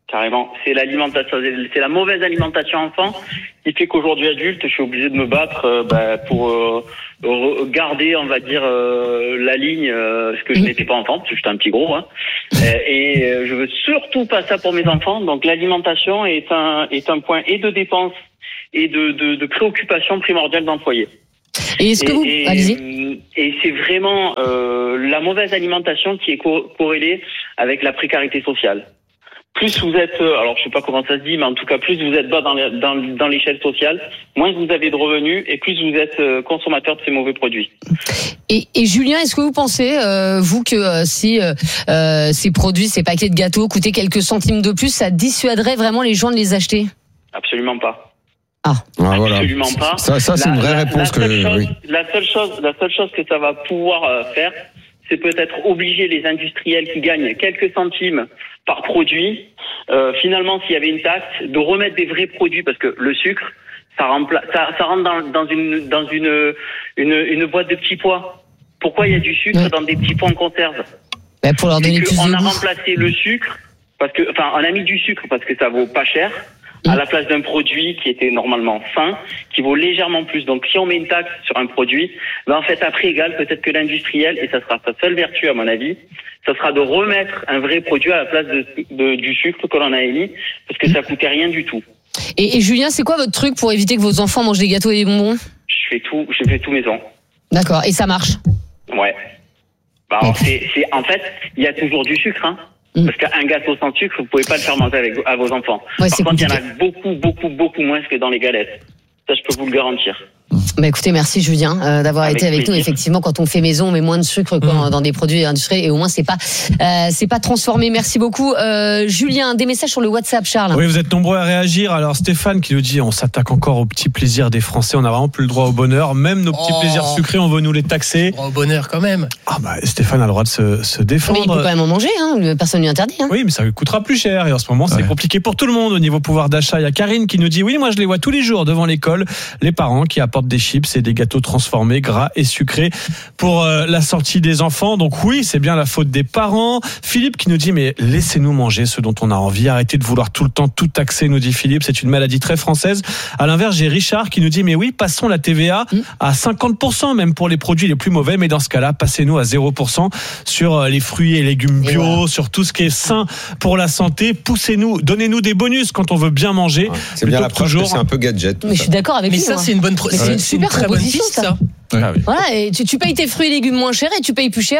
Carrément. C'est l'alimentation, c'est la mauvaise alimentation enfant qui fait qu'aujourd'hui adulte, je suis obligé de me battre pour garder, on va dire, la ligne, ce que je n'étais pas enfant, parce que j'étais un petit gros. Hein. Et je veux surtout pas ça pour mes enfants. Donc l'alimentation est un point et de dépense et de préoccupation primordiale dans le foyer. Et est-ce que allez-y. Et c'est vraiment la mauvaise alimentation qui est corrélée avec la précarité sociale. Plus vous êtes, alors je sais pas comment ça se dit, mais en tout cas plus vous êtes bas dans l'échelle sociale, moins vous avez de revenus et plus vous êtes consommateur de ces mauvais produits. Et Julien, est-ce que vous pensez, vous, que si ces produits, ces paquets de gâteaux coûtaient quelques centimes de plus, ça dissuaderait vraiment les gens de les acheter ? Absolument pas. Voilà. Absolument pas. Ça c'est une vraie réponse La seule chose que ça va pouvoir faire, c'est peut-être obliger les industriels qui gagnent quelques centimes par produit, finalement, s'il y avait une taxe, de remettre des vrais produits, parce que le sucre, ça rentre dans une boîte de petits pois. Pourquoi il y a du sucre dans des petits pois en conserve ? Pour leur donner plus de goût. On a remplacé le sucre, on a mis du sucre parce que ça vaut pas cher, à la place d'un produit qui était normalement sain, qui vaut légèrement plus. Donc si on met une taxe sur un produit, en fait à prix égal, peut-être que l'industriel, et ça sera sa seule vertu à mon avis, ça sera de remettre un vrai produit à la place du sucre que l'on a émis, parce que ça coûtait rien du tout. Et Julien, c'est quoi votre truc pour éviter que vos enfants mangent des gâteaux et des bonbons ? Je fais tout maison. D'accord, et ça marche ? Ouais. En fait, il y a toujours du sucre, hein. Parce qu'un gâteau sans sucre, vous pouvez pas le faire manger à vos enfants. Ouais, par contre, il y en a beaucoup moins que dans les galettes. Ça, je peux vous le garantir. Écoutez, merci Julien d'avoir été avec nous. Effectivement, quand on fait maison, on met moins de sucre dans des produits industriels et au moins c'est pas transformé. Merci beaucoup, Julien. Des messages sur le WhatsApp, Charles. Oui, vous êtes nombreux à réagir. Alors Stéphane qui nous dit, on s'attaque encore aux petits plaisirs des Français. On n'a vraiment plus le droit au bonheur. Même nos petits plaisirs sucrés, on veut nous les taxer. Au bonheur quand même. Stéphane a le droit de se défendre. Mais il peut quand même en manger. Personne ne lui interdit. Oui, mais ça lui coûtera plus cher. Et en ce moment, c'est compliqué pour tout le monde au niveau pouvoir d'achat. Il y a Karine qui nous dit, oui, moi je les vois tous les jours devant l'école. Les parents qui apportent des chips et des gâteaux transformés, gras et sucrés pour la sortie des enfants. Donc oui, c'est bien la faute des parents. Philippe qui nous dit, mais laissez-nous manger ce dont on a envie. Arrêtez de vouloir tout le temps tout taxer, nous dit Philippe. C'est une maladie très française. À l'inverse, j'ai Richard qui nous dit, mais oui, passons la TVA à 50%, même pour les produits les plus mauvais. Mais dans ce cas-là, passez-nous à 0% sur les fruits et légumes bio, sur tout ce qui est sain pour la santé. Poussez-nous, donnez-nous des bonus quand on veut bien manger. C'est bien la preuve que c'est un peu gadget. Mais je suis d'accord avec lui. Mais ça, c'est une bonne c'est une super proposition, ça. Ah oui. Voilà, et tu payes tes fruits et légumes moins chers et tu payes plus cher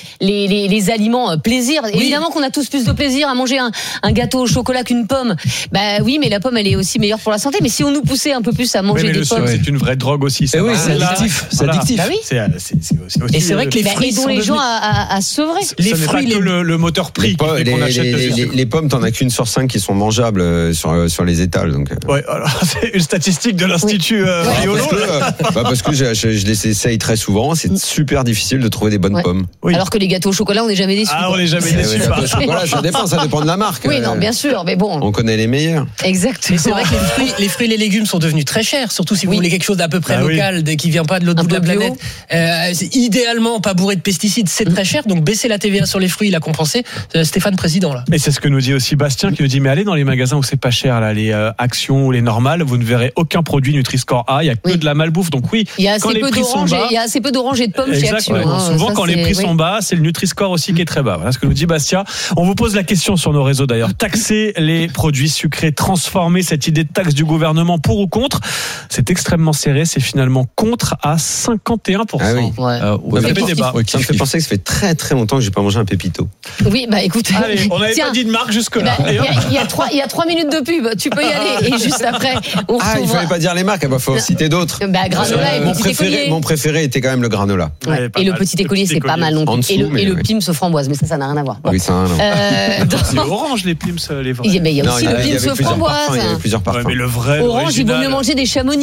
les aliments plaisir. Oui. Évidemment qu'on a tous plus de plaisir à manger un gâteau au chocolat qu'une pomme. Bah oui, mais la pomme elle est aussi meilleure pour la santé. Mais si on nous poussait un peu plus à manger des pommes, c'est une vraie drogue aussi. Ça oui, c'est addictif. C'est addictif. Bah oui. Et c'est vrai que les fruits aidons les gens à sevrer. Les fruits, pas que le moteur prix qu'on achète. Les pommes, t'en as qu'une sur 5 qui sont mangeables sur les étals. Donc. Ouais, alors, c'est une statistique de l'Institut Riolo. Parce que je les essaye très souvent, c'est super difficile de trouver des bonnes pommes. Oui. Alors que les gâteaux au chocolat, on n'est jamais déçus. On n'est jamais déçus. Voilà, ça dépend de la marque. Oui, non, bien sûr, mais bon. On connaît les meilleurs. Exactement. C'est vrai que les fruits et les légumes sont devenus très chers, surtout si vous voulez quelque chose d'à peu près local, qui vient pas de l'autre bout de la planète. C'est idéalement pas bourré de pesticides, c'est très cher, donc baisser la TVA sur les fruits, il a compensé. Stéphane, président, là. Et c'est ce que nous dit aussi Bastien, qui nous dit, mais allez dans les magasins où c'est pas cher, là, les Actions ou les normales, vous ne verrez aucun produit Nutri-Score A, il y a que de la malbouffe, donc oui. Il y a assez peu d'oranges et de pommes chez Action. Souvent, quand les prix sont bas, c'est le Nutri-Score aussi qui est très bas. Voilà ce que nous dit Bastien. On vous pose la question sur nos réseaux d'ailleurs. Taxer les produits sucrés, transformer cette idée de taxe du gouvernement pour ou contre, c'est extrêmement serré. C'est finalement contre à 51%. Ah oui. Ça me fait penser que ça fait très très longtemps que j'ai pas mangé un pépito. Oui, bah écoute. Allez, on n'avait pas dit de marque jusque-là. Il y a 3 minutes de pub. Tu peux y aller. Et juste après, on retrouve. Il fallait pas dire les marques. Il faut citer d'autres. Granola et mon préféré était quand même le granola. Et le petit écolier, c'est pas mal non plus. Et le Pims aux framboises, mais ça n'a rien à voir. Oui, ça n'a rien à voir. C'est orange les Pims, les vrais. Il y a aussi le Pims aux framboises. Il y avait plusieurs parfums. Mais le vrai. Orange, il vaut mieux manger des Chamonix.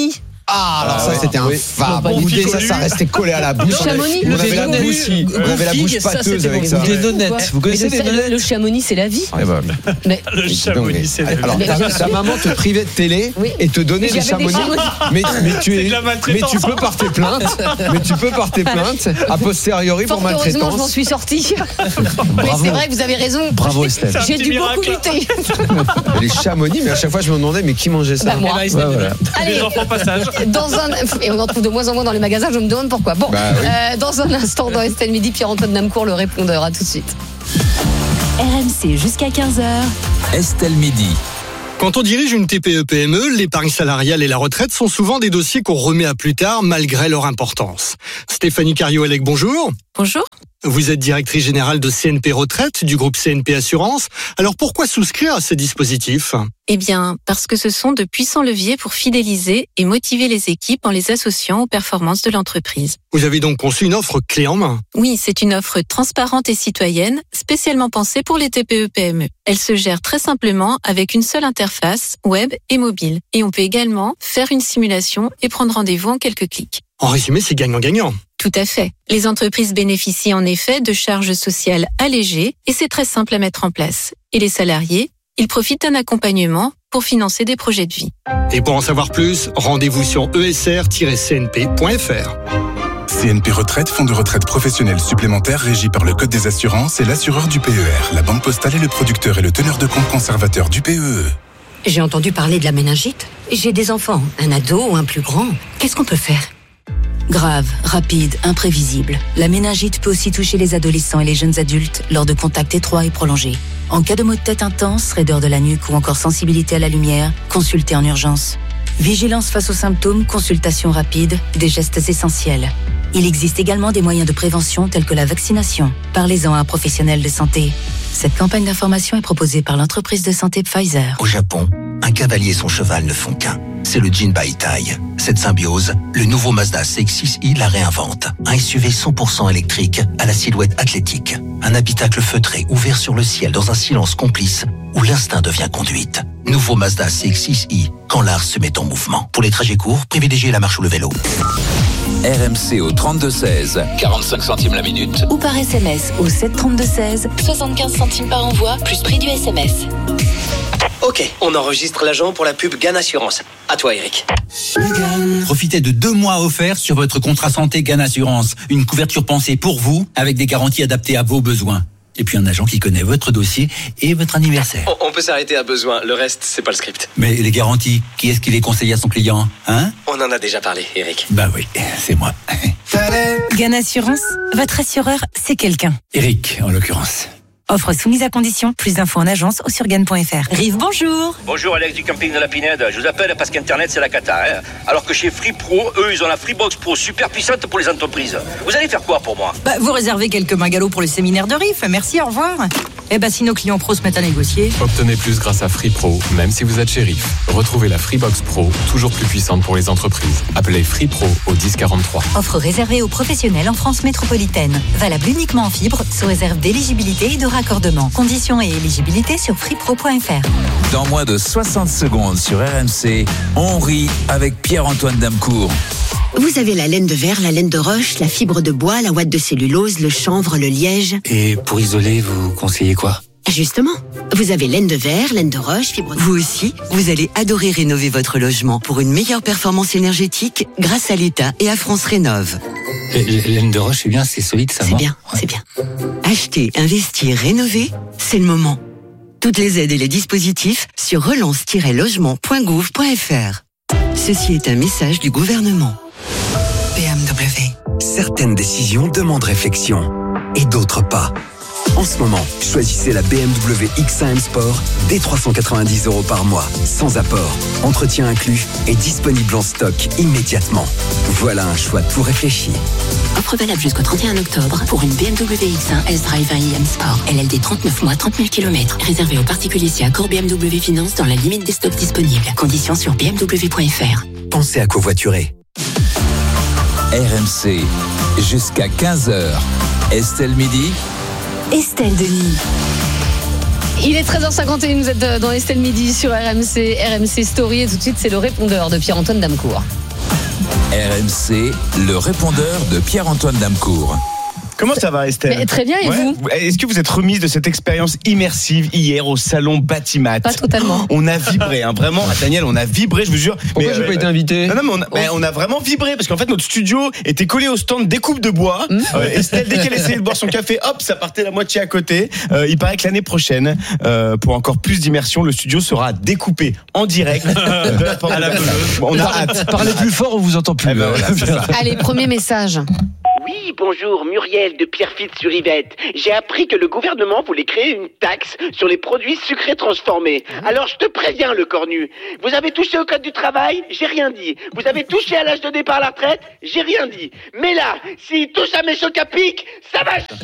alors ça c'était infâme. Goûter ça restait collé à la bouche. Le chamonix, on avait la bouche pâteuse avec ça. Des nonnettes. Vous connaissez les nonnettes? Le chamonix, c'est la vie. Mais le chamonix, c'est la vie. Alors ta maman te privait de télé et te donnait des chamonix. Mais tu peux porter plainte. A posteriori pour maltraitance. Heureusement, je m'en suis sortie. Mais c'est vrai que vous avez raison. Bravo Estelle. J'ai dû beaucoup lutter. Les chamonix, mais à chaque fois je me demandais mais qui mangeait ça. Moi. Allez, les enfants passage. Et on en trouve de moins en moins dans les magasins, je me demande pourquoi. Bon, dans un instant, dans Estelle Midi, Pierre-Antoine Damcourt, le répondeur. À tout de suite. RMC jusqu'à 15h. Estelle Midi. Quand on dirige une TPE-PME, l'épargne salariale et la retraite sont souvent des dossiers qu'on remet à plus tard malgré leur importance. Stéphanie Cario-Elec, bonjour. Bonjour. Vous êtes directrice générale de CNP Retraite du groupe CNP Assurance. Alors pourquoi souscrire à ces dispositifs ? Eh bien, parce que ce sont de puissants leviers pour fidéliser et motiver les équipes en les associant aux performances de l'entreprise. Vous avez donc conçu une offre clé en main. Oui, c'est une offre transparente et citoyenne, spécialement pensée pour les TPE-PME. Elle se gère très simplement avec une seule interface, web et mobile. Et on peut également faire une simulation et prendre rendez-vous en quelques clics. En résumé, c'est gagnant-gagnant. Tout à fait. Les entreprises bénéficient en effet de charges sociales allégées et c'est très simple à mettre en place. Et les salariés, ils profitent d'un accompagnement pour financer des projets de vie. Et pour en savoir plus, rendez-vous sur esr-cnp.fr. CNP Retraite, fonds de retraite professionnel supplémentaire régi par le Code des assurances et l'assureur du PER. La Banque Postale est le producteur et le teneur de compte conservateur du PEE. J'ai entendu parler de la méningite. J'ai des enfants, un ado ou un plus grand. Qu'est-ce qu'on peut faire ? Grave, rapide, imprévisible. La méningite peut aussi toucher les adolescents et les jeunes adultes lors de contacts étroits et prolongés. En cas de maux de tête intense, raideur de la nuque ou encore sensibilité à la lumière, consultez en urgence. Vigilance face aux symptômes, consultation rapide, des gestes essentiels. Il existe également des moyens de prévention tels que la vaccination. Parlez-en à un professionnel de santé. Cette campagne d'information est proposée par l'entreprise de santé Pfizer. Au Japon, un cavalier et son cheval ne font qu'un. C'est le Jinbaitai. Cette symbiose, le nouveau Mazda CX-6i la réinvente. Un SUV 100% électrique à la silhouette athlétique. Un habitacle feutré ouvert sur le ciel dans un silence complice où l'instinct devient conduite. Nouveau Mazda CX-6i, quand l'art se met en mouvement. Pour les trajets courts, privilégiez la marche ou le vélo. RMC au 32-16, 45 centimes la minute. Ou par SMS au 732-16, 75 centimes par envoi, plus prix du SMS. Ok, on enregistre l'agent pour la pub GAN Assurance. À toi, Eric. Profitez de 2 mois offerts sur votre contrat santé GAN Assurance. Une couverture pensée pour vous, avec des garanties adaptées à vos besoins. Et puis un agent qui connaît votre dossier et votre anniversaire. On peut s'arrêter à besoin, le reste, c'est pas le script. Mais les garanties, qui est-ce qui les conseille à son client, hein ? On en a déjà parlé, Eric. Bah oui, c'est moi. GAN Assurance, votre assureur, c'est quelqu'un. Eric, en l'occurrence. Offre soumise à condition. Plus d'infos en agence ou sur GAN.fr. Rive, bonjour. Bonjour, Alex du camping de la Pinède. Je vous appelle parce qu'Internet, c'est la cata. Hein. Alors que chez Free Pro, eux, ils ont la Freebox Pro super puissante pour les entreprises. Vous allez faire quoi pour moi ? Vous réservez quelques bungalows pour le séminaire de RIF. Merci, au revoir. Si nos clients pros se mettent à négocier. Obtenez plus grâce à Free Pro, même si vous êtes chez RIF. Retrouvez la Freebox Pro, toujours plus puissante pour les entreprises. Appelez Free Pro au 1043. Offre réservée aux professionnels en France métropolitaine. Valable uniquement en fibre, sous réserve d'éligibilité et de raccordement. Conditions et éligibilité sur freepro.fr. Dans moins de 60 secondes sur RMC, on rit avec Pierre-Antoine Damcourt. Vous avez la laine de verre, la laine de roche, la fibre de bois, la ouate de cellulose, le chanvre, le liège. Et pour isoler, vous conseillez quoi ? Justement, vous avez laine de verre, laine de roche, fibre de... Vous aussi, vous allez adorer rénover votre logement pour une meilleure performance énergétique grâce à l'État et à France Rénov'. Laine de roche, c'est bien, c'est solide, ça va ? C'est bien. Acheter, investir, rénover, c'est le moment. Toutes les aides et les dispositifs sur relance-logement.gouv.fr. Ceci est un message du gouvernement. BMW. Certaines décisions demandent réflexion et d'autres pas. En ce moment, choisissez la BMW X1 M Sport dès 390 € par mois, sans apport, entretien inclus et disponible en stock immédiatement. Voilà un choix tout réfléchi. Offre valable jusqu'au 31 octobre pour une BMW X1 S-Drive 1i M Sport. LLD 39 mois, 30 000 km. Réservé aux particuliers si accord BMW Finance dans la limite des stocks disponibles. Conditions sur bmw.fr. Pensez à covoiturer. RMC, jusqu'à 15h. Estelle Midi. Estelle Denis. Il est 13h51, vous êtes dans Estelle Midi sur RMC Story et tout de suite c'est le répondeur de Pierre-Antoine Damcourt. RMC, le répondeur de Pierre-Antoine Damcourt. Comment ça va, Estelle ? Mais très bien, et vous ? Est-ce que vous êtes remise de cette expérience immersive hier au salon Batimat ? Pas totalement. On a vibré, vraiment, Daniel, on a vibré, je vous jure. Pourquoi j'ai pas été invité ? Non, mais on a vraiment vibré, parce qu'en fait, notre studio était collé au stand découpe de bois. Estelle, dès qu'elle essayait de boire son café, hop, ça partait la moitié à côté. Il paraît que l'année prochaine, pour encore plus d'immersion, le studio sera découpé en direct de la porte de la Pelouse. On a hâte. Parlez plus fort, on vous entend plus. Allez, premier message. Oui, bonjour, Muriel de Pierrefitte-sur-Yvette. J'ai appris que le gouvernement voulait créer une taxe sur les produits sucrés transformés. Alors je te préviens, le cornu. Vous avez touché au code du travail ? J'ai rien dit. Vous avez touché à l'âge de départ à la retraite ? J'ai rien dit. Mais là, s'il touche à mes chocs à pic, ça va chier !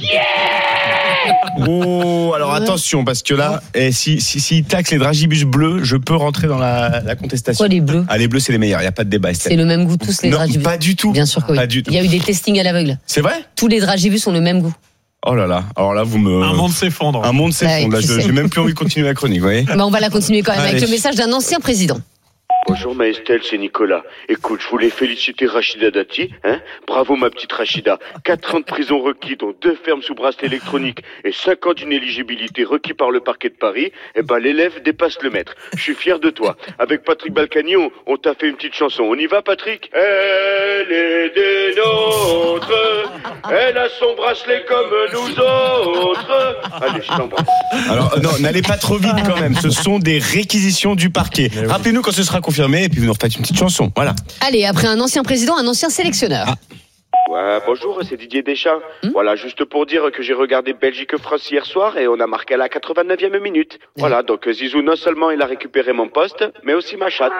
Oh, alors attention, parce que là, s'il taxe les dragibus bleus, je peux rentrer dans la contestation. Quoi, les bleus ? Ah, les bleus, c'est les meilleurs, il n'y a pas de débat, Estelle. C'est le même goût tous, les dragibus. Non, pas du tout. Bien sûr que oui. Pas du tout. Il y a eu des testings à l'aveugle. C'est vrai ? Tous les dragibus ont le même goût. Oh là là, alors là vous me... Un monde s'effondre. Un monde s'effondre, là j'ai même plus envie de continuer la chronique, vous voyez. On va la continuer quand même avec le message d'un ancien président. Bonjour ma Estelle, c'est Nicolas. Écoute, je voulais féliciter Rachida Dati. Bravo ma petite Rachida. 4 ans de prison requis, dont 2 fermes sous bracelet électronique et 5 ans d'inéligibilité requis par le parquet de Paris. L'élève dépasse le maître. Je suis fier de toi. Avec Patrick Balkany, on t'a fait une petite chanson. On y va, Patrick ? Elle est des nôtres. Elle a son bracelet comme nous autres. Allez, je t'embrasse. Alors, non, n'allez pas trop vite quand même. Ce sont des réquisitions du parquet. Rappelez-nous quand ce sera confirmé et puis vous nous refaites une petite chanson. Voilà. Allez, après un ancien président, un ancien sélectionneur. Ouais, bonjour, c'est Didier Deschamps. Voilà, juste pour dire que j'ai regardé Belgique-France hier soir et on a marqué à la 89e minute. Voilà, donc Zizou, non seulement il a récupéré mon poste, mais aussi ma chatte.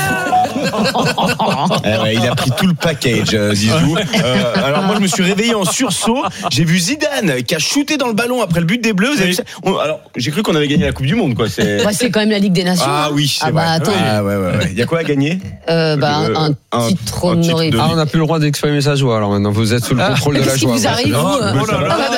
Il a pris tout le package, Zizou. Alors moi, je me suis réveillé en sursaut. J'ai vu Zidane qui a shooté dans le ballon après le but des Bleus. Vous avez vu ça ? Alors, j'ai cru qu'on avait gagné la Coupe du Monde, quoi. C'est quand même la Ligue des Nations. Ah oui, c'est vrai. Attends. Ouais. Il y a quoi à gagner ? Un titre honoré. On n'a plus le droit d'exprimer sa joie, alors maintenant. Vous êtes sous le contrôle de la joie. Qu'est-ce qui vous arrive, vous ?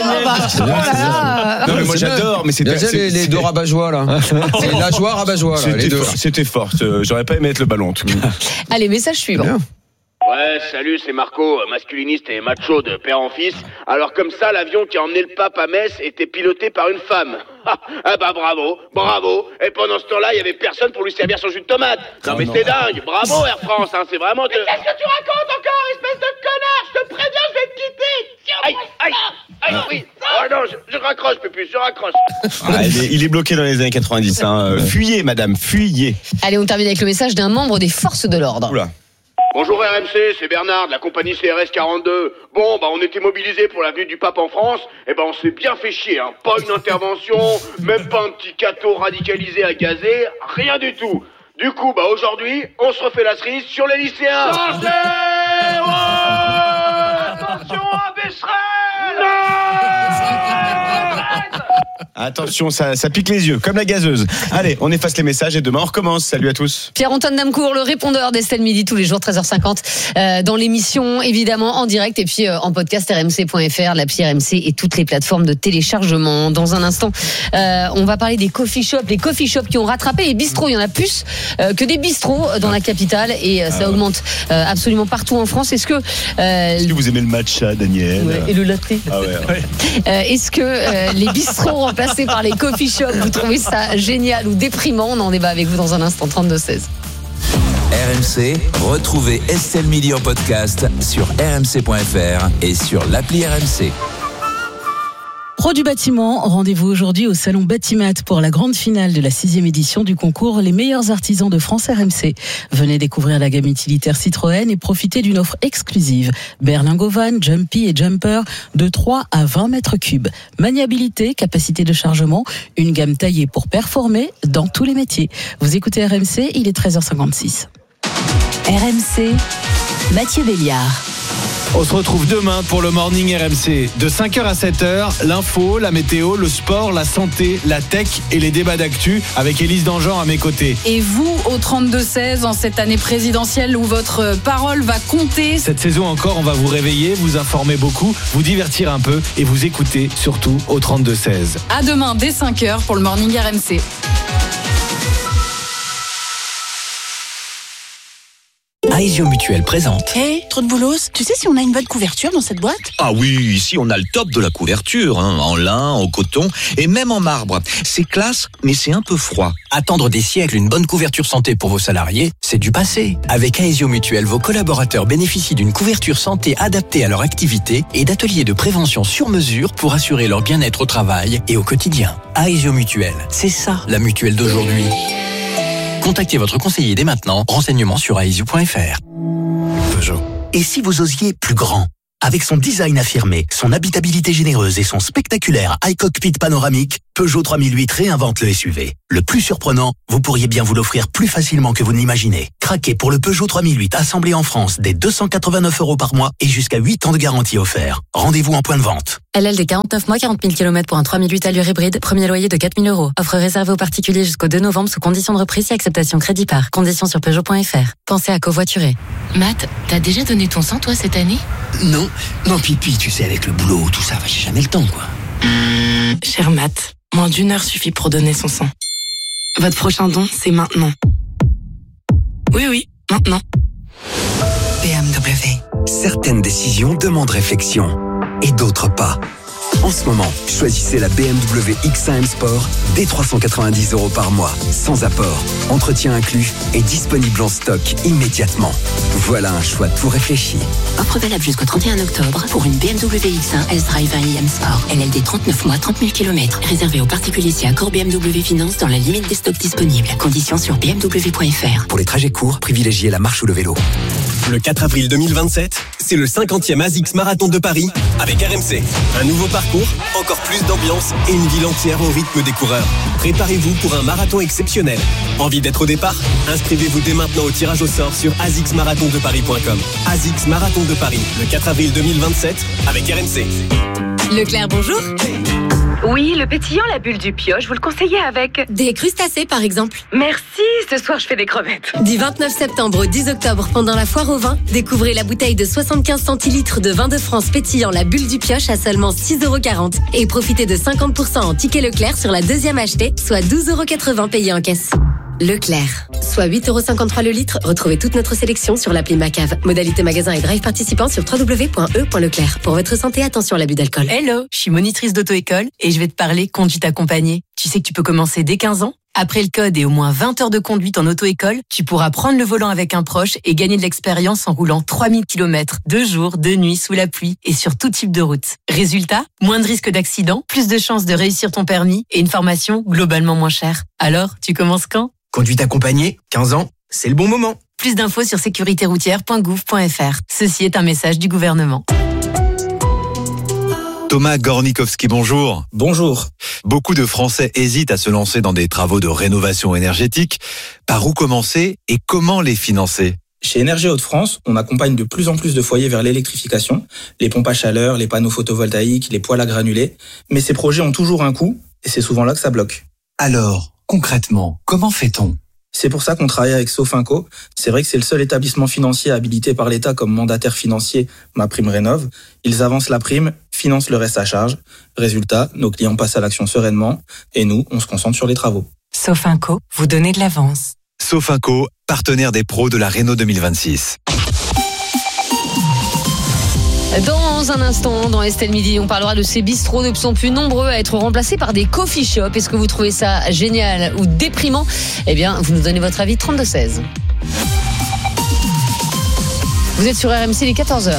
Non, mais moi j'adore, mais c'était les deux rabat-joie là. C'est la joie rabat-joie là, les deux. C'était fort. J'aurais pas aimé être le ballon en tout cas. Allez, message suivant. Ouais, salut, c'est Marco, masculiniste et macho de père en fils. Alors comme ça, l'avion qui a emmené le pape à Metz était piloté par une femme. Ah bah bravo. Et pendant ce temps-là, il y avait personne pour lui servir son jus de tomate. Non mais c'est dingue, bravo Air France, c'est vraiment... Mais qu'est-ce que tu racontes encore, espèce de connard ? Je te préviens, je vais te quitter. Aïe, oui. Oh non, je raccroche, Pépus, je raccroche. Il est bloqué dans les années 90. Fuyez, madame, fuyez. Allez, on termine avec le message d'un membre des forces de l'ordre. Oula. Bonjour RMC, c'est Bernard de la compagnie CRS 42. Bon, on était mobilisés pour l'avenue du pape en France. On s'est bien fait chier, Pas une intervention, même pas un petit cateau radicalisé à gazer, rien du tout. Du coup, aujourd'hui, on se refait la cerise sur les lycéens. Attention à Becherel. Attention, ça pique les yeux, comme la gazeuse. Allez, on efface les messages et demain on recommence. Salut à tous. Pierre-Antoine Damcourt, le répondeur d'Estelle Midi, tous les jours 13h50 dans l'émission, évidemment en direct et puis en podcast rmc.fr, l'appli RMC et toutes les plateformes de téléchargement. Dans un instant, on va parler des coffee shops, les coffee shops qui ont rattrapé les bistrots. Il y en a plus que des bistrots dans la capitale et ça augmente absolument partout en France. Est-ce que vous aimez le matcha, Daniel ? Et le latte. Est-ce que les bistrots remplacés par les coffee shops, vous trouvez ça génial ou déprimant ? On en débat avec vous dans un instant. 32-16. RMC, retrouvez Estelle Midi en podcast sur rmc.fr et sur l'appli RMC. Pro du bâtiment, rendez-vous aujourd'hui au salon Batimat pour la grande finale de la 6e édition du concours Les meilleurs artisans de France RMC. Venez découvrir la gamme utilitaire Citroën et profitez d'une offre exclusive. Berlingot Van, Jumpy et Jumper de 3 à 20 mètres cubes. Maniabilité, capacité de chargement, une gamme taillée pour performer dans tous les métiers. Vous écoutez RMC, il est 13h56. RMC, Mathieu Béliard. On se retrouve demain pour le Morning RMC. De 5h à 7h, l'info, la météo, le sport, la santé, la tech et les débats d'actu avec Élise Dangean à mes côtés. Et vous, au 32-16, en cette année présidentielle où votre parole va compter. Cette saison encore, on va vous réveiller, vous informer beaucoup, vous divertir un peu et vous écouter surtout au 32-16. À demain dès 5h pour le Morning RMC. Aesio Mutuelle présente. Hé, trop de boulos, tu sais si on a une bonne couverture dans cette boîte ? Ah oui, ici on a le top de la couverture, en lin, en coton et même en marbre. C'est classe, mais c'est un peu froid. Attendre des siècles une bonne couverture santé pour vos salariés, c'est du passé. Avec Aesio Mutuelle, vos collaborateurs bénéficient d'une couverture santé adaptée à leur activité et d'ateliers de prévention sur mesure pour assurer leur bien-être au travail et au quotidien. Aesio Mutuelle, c'est ça la mutuelle d'aujourd'hui. Contactez votre conseiller dès maintenant. Renseignements sur aesio.fr. Peugeot. Et si vous osiez plus grand ? Avec son design affirmé, son habitabilité généreuse et son spectaculaire iCockpit panoramique, Peugeot 3008 réinvente le SUV. Le plus surprenant, vous pourriez bien vous l'offrir plus facilement que vous ne l'imaginez. Craquez pour le Peugeot 3008 assemblé en France dès 289 € par mois et jusqu'à 8 ans de garantie offert. Rendez-vous en point de vente. LLD 49 mois, 40 000 km pour un 3008 allure hybride, premier loyer de 4 000 €. Offre réservée aux particuliers jusqu'au 2 novembre sous condition de reprise et acceptation crédit par. Conditions sur Peugeot.fr. Pensez à covoiturer. Matt, t'as déjà donné ton sang toi cette année ? Non, Pipi, tu sais, avec le boulot, tout ça, j'ai jamais le temps, quoi. Cher Matt, moins d'1 heure suffit pour donner son sang. Votre prochain don, c'est maintenant. Oui, maintenant. BMW. Certaines décisions demandent réflexion et d'autres pas. En ce moment, choisissez la BMW X1 M Sport dès 390 € par mois, sans apport, entretien inclus et disponible en stock immédiatement. Voilà un choix tout réfléchi. Offre valable jusqu'au 31 octobre pour une BMW X1 S-Drive 1 Sport. LLD 39 mois, 30 000 km. Réservé aux particuliers si accord BMW Finance dans la limite des stocks disponibles. Conditions sur bmw.fr. Pour les trajets courts, privilégiez la marche ou le vélo. Le 4 avril 2027, c'est le 50e ASICS Marathon de Paris avec RMC. Un nouveau parcours, encore plus d'ambiance et une ville entière au rythme des coureurs. Préparez-vous pour un marathon exceptionnel. Envie d'être au départ ? Inscrivez-vous dès maintenant au tirage au sort sur asicsmarathondeparis.com. ASICS Marathon de Paris, le 4 avril 2027 avec RMC. Leclerc, bonjour. Oui, le pétillant, la bulle du pioche, vous le conseillez avec des crustacés, par exemple. Merci, ce soir je fais des crevettes. Du 29 septembre au 10 octobre, pendant la foire au vin, découvrez la bouteille de 75 centilitres de vin de France pétillant, la bulle du pioche à seulement 6,40 € et profitez de 50% en ticket Leclerc sur la deuxième achetée, soit 12,80 € payés en caisse. Leclerc, soit 8,53 € le litre. Retrouvez toute notre sélection sur l'appli Macave. Modalité magasin et drive participant sur www.e.leclerc. Pour votre santé, attention à l'abus d'alcool. Hello, je suis monitrice d'auto-école et je vais te parler conduite accompagnée. Tu sais que tu peux commencer dès 15 ans. Après le code et au moins 20 heures de conduite en auto-école, tu pourras prendre le volant avec un proche et gagner de l'expérience en roulant 3000 km, 2 jours, 2 nuits, sous la pluie et sur tout type de route. Résultat, moins de risques d'accident, plus de chances de réussir ton permis et une formation globalement moins chère. Alors, tu commences quand ? Conduite accompagnée, 15 ans, c'est le bon moment. Plus d'infos sur sécuritéroutière.gouv.fr. Ceci est un message du gouvernement. Thomas Gornikowski, bonjour. Bonjour. Beaucoup de Français hésitent à se lancer dans des travaux de rénovation énergétique. Par où commencer et comment les financer ? Chez Énergie Hauts-de-France, on accompagne de plus en plus de foyers vers l'électrification, les pompes à chaleur, les panneaux photovoltaïques, les poêles à granulés. Mais ces projets ont toujours un coût et c'est souvent là que ça bloque. Alors, concrètement, comment fait-on ? C'est pour ça qu'on travaille avec Sofinco. C'est vrai que c'est le seul établissement financier habilité par l'État comme mandataire financier MaPrimeRénov'. Ils avancent la prime, financent le reste à charge. Résultat, nos clients passent à l'action sereinement et nous, on se concentre sur les travaux. Sofinco, vous donnez de l'avance. Sofinco, partenaire des pros de la Réno 2026. Dans un instant, dans Estelle Midi, on parlera de ces bistrots de plus en plus nombreux à être remplacés par des coffee shops. Est-ce que vous trouvez ça génial ou déprimant ? Eh bien, vous nous donnez votre avis, 32-16. Vous êtes sur RMC, il est 14h.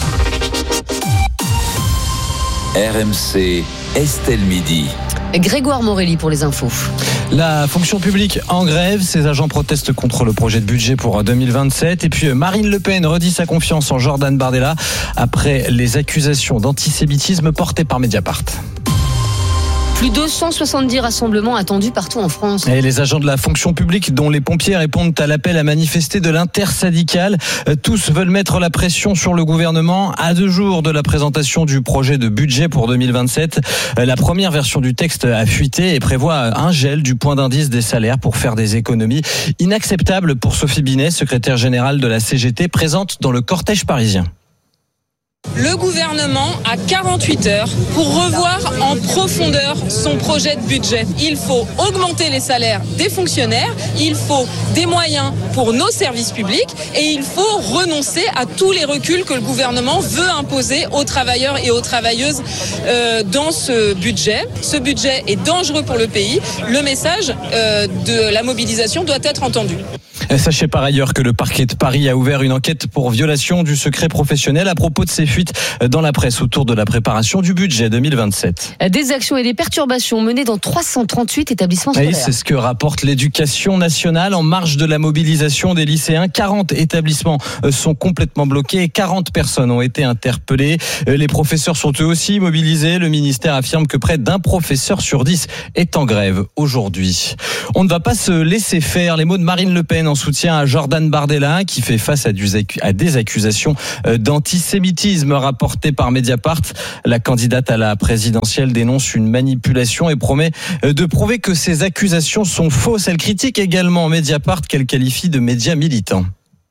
RMC, Estelle Midi. Grégoire Morelli pour les infos. La fonction publique en grève, ses agents protestent contre le projet de budget pour 2027 et puis Marine Le Pen redit sa confiance en Jordan Bardella après les accusations d'antisémitisme portées par Mediapart. Plus de 170 rassemblements attendus partout en France. Et les agents de la fonction publique, dont les pompiers, répondent à l'appel à manifester de l'intersyndicale. Tous veulent mettre la pression sur le gouvernement. À 2 jours de la présentation du projet de budget pour 2027, la première version du texte a fuité et prévoit un gel du point d'indice des salaires pour faire des économies. Inacceptable pour Sophie Binet, secrétaire générale de la CGT, présente dans le cortège parisien. Le gouvernement a 48 heures pour revoir en profondeur son projet de budget. Il faut augmenter les salaires des fonctionnaires, il faut des moyens pour nos services publics et il faut renoncer à tous les reculs que le gouvernement veut imposer aux travailleurs et aux travailleuses dans ce budget. Ce budget est dangereux pour le pays. Le message de la mobilisation doit être entendu. Sachez par ailleurs que le parquet de Paris a ouvert une enquête pour violation du secret professionnel à propos de ces fuites dans la presse autour de la préparation du budget 2027. Des actions et des perturbations menées dans 338 établissements scolaires. Oui, c'est ce que rapporte l'Éducation nationale en marge de la mobilisation des lycéens. 40 établissements sont complètement bloqués et 40 personnes ont été interpellées. Les professeurs sont eux aussi mobilisés. Le ministère affirme que près d'un professeur sur 10 est en grève aujourd'hui. On ne va pas se laisser faire. Les mots de Marine Le Pen en soutien à Jordan Bardella qui fait face à des accusations d'antisémitisme rapportées par Mediapart. La candidate à la présidentielle dénonce une manipulation et promet de prouver que ces accusations sont fausses. Elle critique également Mediapart qu'elle qualifie de médias militants.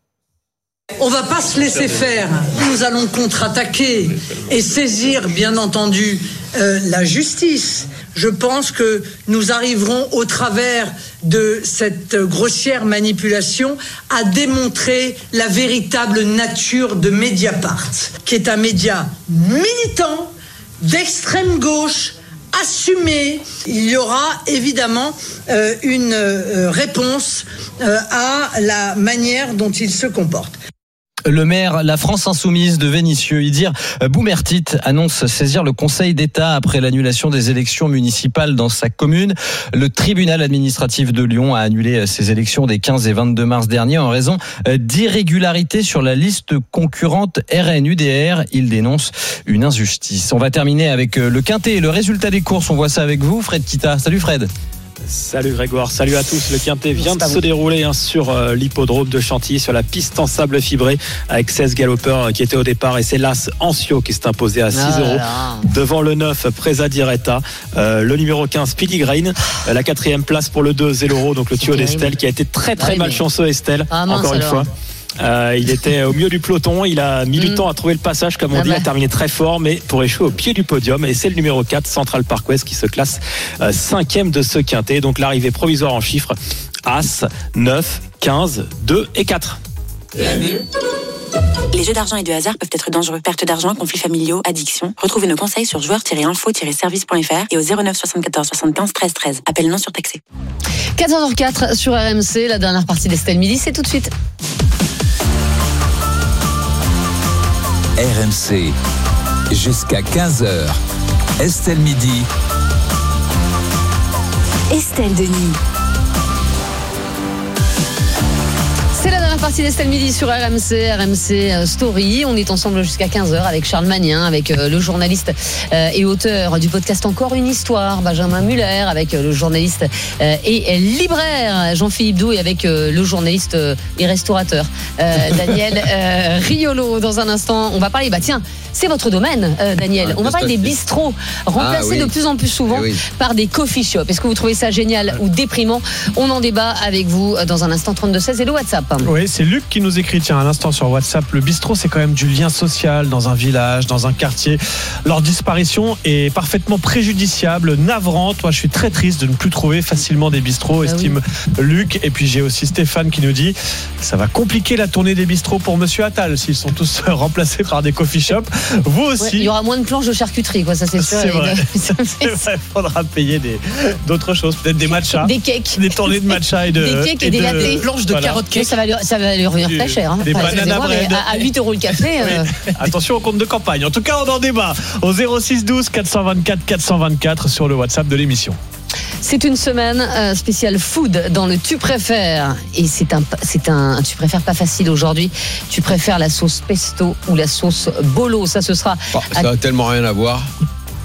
On va pas se laisser faire. Nous allons contre-attaquer et saisir, bien entendu, la justice. Je pense que nous arriverons, au travers de cette grossière manipulation, à démontrer la véritable nature de Mediapart, qui est un média militant, d'extrême gauche, assumé. Il y aura évidemment une réponse à la manière dont il se comporte. Le maire, la France Insoumise de Vénissieux, Idir Boumertit, annonce saisir le Conseil d'État après l'annulation des élections municipales dans sa commune. Le tribunal administratif de Lyon a annulé ces élections des 15 et 22 mars dernier en raison d'irrégularités sur la liste concurrente RN-UDR. Il dénonce une injustice. On va terminer avec le Quintet et le résultat des courses. On voit ça avec vous, Fred Kita. Salut Fred. Salut Grégoire, salut à tous. Le Quintet vient de se dérouler sur l'hippodrome de Chantilly, sur la piste en sable fibré, avec 16 galopeurs qui étaient au départ, et c'est l'As Ancio qui s'est imposé à 6 euros devant le 9 Presa Diretta, le numéro 15 Speedy Green, la 4e place pour le 2 Zeloro, donc le tuyau d'Estelle qui a été très malchanceux. Estelle, encore une fois. Il était au milieu du peloton, il a mis du temps à trouver le passage, comme on dit, il a terminé très fort, mais pour échouer au pied du podium. Et c'est le numéro 4, Central Park West, qui se classe 5e de ce quintet. Donc l'arrivée provisoire en chiffres: As, 9, 15, 2 et 4. Les jeux d'argent et de hasard peuvent être dangereux. Perte d'argent, conflits familiaux, addiction. Retrouvez nos conseils sur joueurs-info-service.fr et au 09 74 75 13 13. Appel non surtaxé. 14h04 sur RMC, la dernière partie d'Estelle Midi, c'est tout de suite. RMC, jusqu'à 15h. Estelle Midi. Estelle Denis. C'est la dernière partie d'Estelle Midi sur RMC Story. On est ensemble jusqu'à 15h avec Charles Magnin, avec le journaliste et auteur du podcast Encore une histoire, Benjamin Muller, avec le journaliste et libraire Jean-Philippe Doux, et avec le journaliste et restaurateur Daniel Riolo. Dans un instant, on va parler, c'est votre domaine, Daniel. On va parler des bistrots remplacés de plus en plus souvent par des coffee shops. Est-ce que vous trouvez ça génial ou déprimant? On en débat avec vous dans un instant. 32-16 et le WhatsApp. Oui, c'est Luc qui nous écrit, à l'instant sur WhatsApp. Le bistrot, c'est quand même du lien social dans un village, dans un quartier. Leur disparition est parfaitement préjudiciable, navrante. Moi, je suis très triste de ne plus trouver facilement des bistrots, estime Luc. Et puis j'ai aussi Stéphane qui nous dit: ça va compliquer la tournée des bistrots pour Monsieur Attal s'ils sont tous remplacés par des coffee shops. Vous aussi. Il y aura moins de planches de charcuterie, ça c'est sûr. C'est vrai. Il faudra payer d'autres choses, peut-être des matchas, des cakes, des tournées de matcha et des cakes et des lattes, des planches de carottes cake. Ça va lui revenir très cher. Des bananas bread. À 8 euros le café. Attention au compte de campagne. En tout cas, on en débat au 06 12 424 424 sur le WhatsApp de l'émission. C'est une semaine spéciale food dans le Tu préfères. Et c'est un Tu préfères pas facile aujourd'hui. Tu préfères la sauce pesto ou la sauce bolo? Ça, ce sera. Ça n'a tellement rien à voir.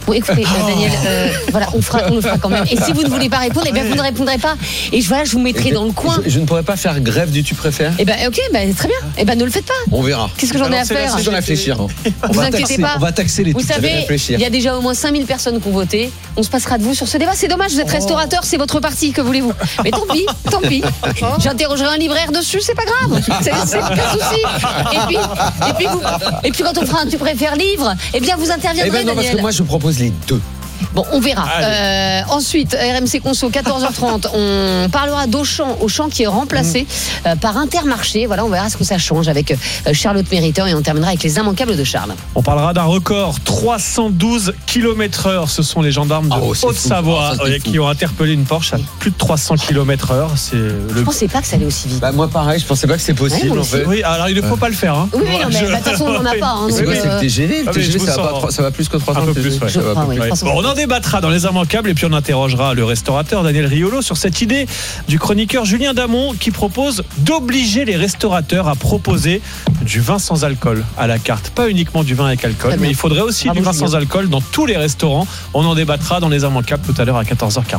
Bon, écoutez, Daniel, voilà, on le fera quand même. Et si vous ne voulez pas répondre, eh bien, vous ne répondrez pas. Et voilà, je vous mettrai dans le coin. Je ne pourrais pas faire grève du tu préfères. Eh ben, ok, très bien. Eh ben, ne le faites pas. On verra. Qu'est-ce que j'en ai à faire? Je vais réfléchir. Vous inquiétez pas. On va taxer les Vous savez, il y a déjà au moins 5000 personnes qui ont voté. On se passera de vous sur ce débat. C'est dommage, vous êtes restaurateur, c'est votre parti, que voulez-vous? Mais tant pis. J'interrogerai un libraire dessus, c'est pas grave. C'est aucun souci. Et puis quand on fera un tu préfères livre, eh bien vous interviendrez, Daniel. Non, parce que moi je propose les deux. Bon, on verra. Ensuite, RMC Conso, 14h30, on parlera Auchan qui est remplacé par Intermarché. Voilà, on verra ce que ça change avec Charlotte Mériteur et on terminera avec les immanquables de Charles. On parlera d'un record, 312 km/h. Ce sont les gendarmes de Haute-Savoie qui ont interpellé une Porsche à plus de 300 km/h. Je pensais pas que ça allait aussi vite. Moi pareil, je pensais pas que c'est possible en fait. Oui, alors il ne faut pas le faire. Oui, non, mais de toute façon on n'en a pas. C'est quoi, c'est le TGV? Le TGV ça va plus que 300. Un peu plus, ouais. On en débattra dans les immanquables et puis on interrogera le restaurateur Daniel Riolo sur cette idée du chroniqueur Julien Damon qui propose d'obliger les restaurateurs à proposer du vin sans alcool à la carte. Pas uniquement du vin avec alcool, mais il faudrait aussi du vin sans alcool dans tous les restaurants. On en débattra dans les immanquables tout à l'heure à 14h40.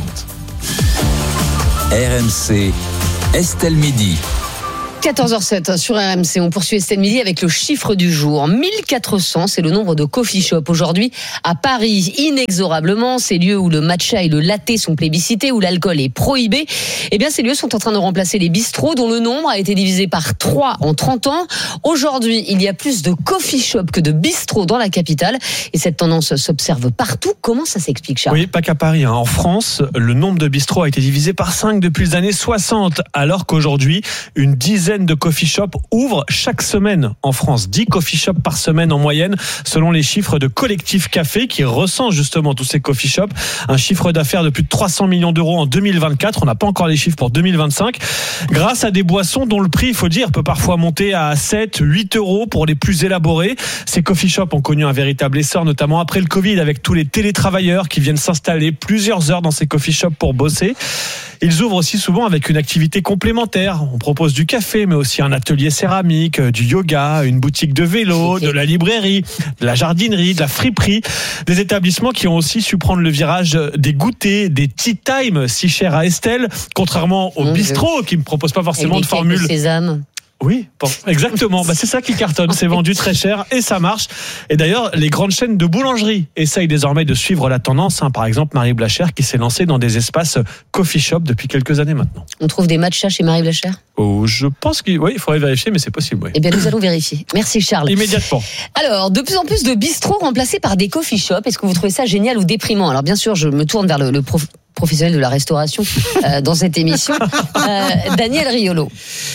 RMC, Estelle Midi. 14h07 sur RMC, on poursuit Estelle Midi avec le chiffre du jour. 1400, c'est le nombre de coffee shops aujourd'hui à Paris. Inexorablement, ces lieux où le matcha et le latte sont plébiscités, où l'alcool est prohibé, eh bien ces lieux sont en train de remplacer les bistrots dont le nombre a été divisé par 3 en 30 ans. Aujourd'hui, il y a plus de coffee shops que de bistrots dans la capitale et cette tendance s'observe partout. Comment ça s'explique, Charles? Oui, pas qu'à Paris. En France, le nombre de bistrots a été divisé par 5 depuis les années 60, alors qu'aujourd'hui, une dizaine de coffee shops ouvrent chaque semaine en France. 10 coffee shops par semaine en moyenne, selon les chiffres de Collectif Café, qui recense justement tous ces coffee shops. Un chiffre d'affaires de plus de 300 millions d'euros en 2024. On n'a pas encore les chiffres pour 2025. Grâce à des boissons dont le prix, il faut dire, peut parfois monter à 7, 8 euros pour les plus élaborés. Ces coffee shops ont connu un véritable essor, notamment après le Covid, avec tous les télétravailleurs qui viennent s'installer plusieurs heures dans ces coffee shops pour bosser. Ils ouvrent aussi souvent avec une activité complémentaire. On propose du café, mais aussi un atelier céramique, du yoga, une boutique de vélo, de la librairie, de la jardinerie, de la friperie. Des établissements qui ont aussi su prendre le virage des goûters, des tea time, si chers à Estelle, contrairement aux bistrots qui ne proposent pas forcément de formule. Sésame. Oui, exactement. C'est ça qui cartonne. C'est vendu très cher et ça marche. Et d'ailleurs, les grandes chaînes de boulangerie essayent désormais de suivre la tendance. Par exemple, Marie Blachère qui s'est lancée dans des espaces coffee shop depuis quelques années maintenant. On trouve des matchas chez Marie Blachère? Je pense qu'il faudrait vérifier, mais c'est possible. Oui. Eh bien, nous allons vérifier. Merci, Charles. Immédiatement. Alors, de plus en plus de bistrots remplacés par des coffee shops. Est-ce que vous trouvez ça génial ou déprimant? Alors, bien sûr, je me tourne vers le professionnel de la restauration dans cette émission. Daniel Riolo.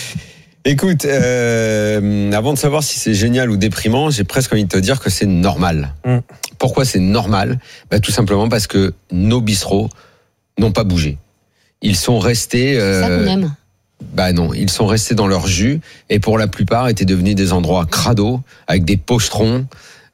Écoute, avant de savoir si c'est génial ou déprimant, j'ai presque envie de te dire que c'est normal. Pourquoi c'est normal? Tout simplement parce que nos bistrots n'ont pas bougé. Ils sont restés... C'est ça qu'on aime. Non, ils sont restés dans leur jus et pour la plupart étaient devenus des endroits crado avec des pochetrons.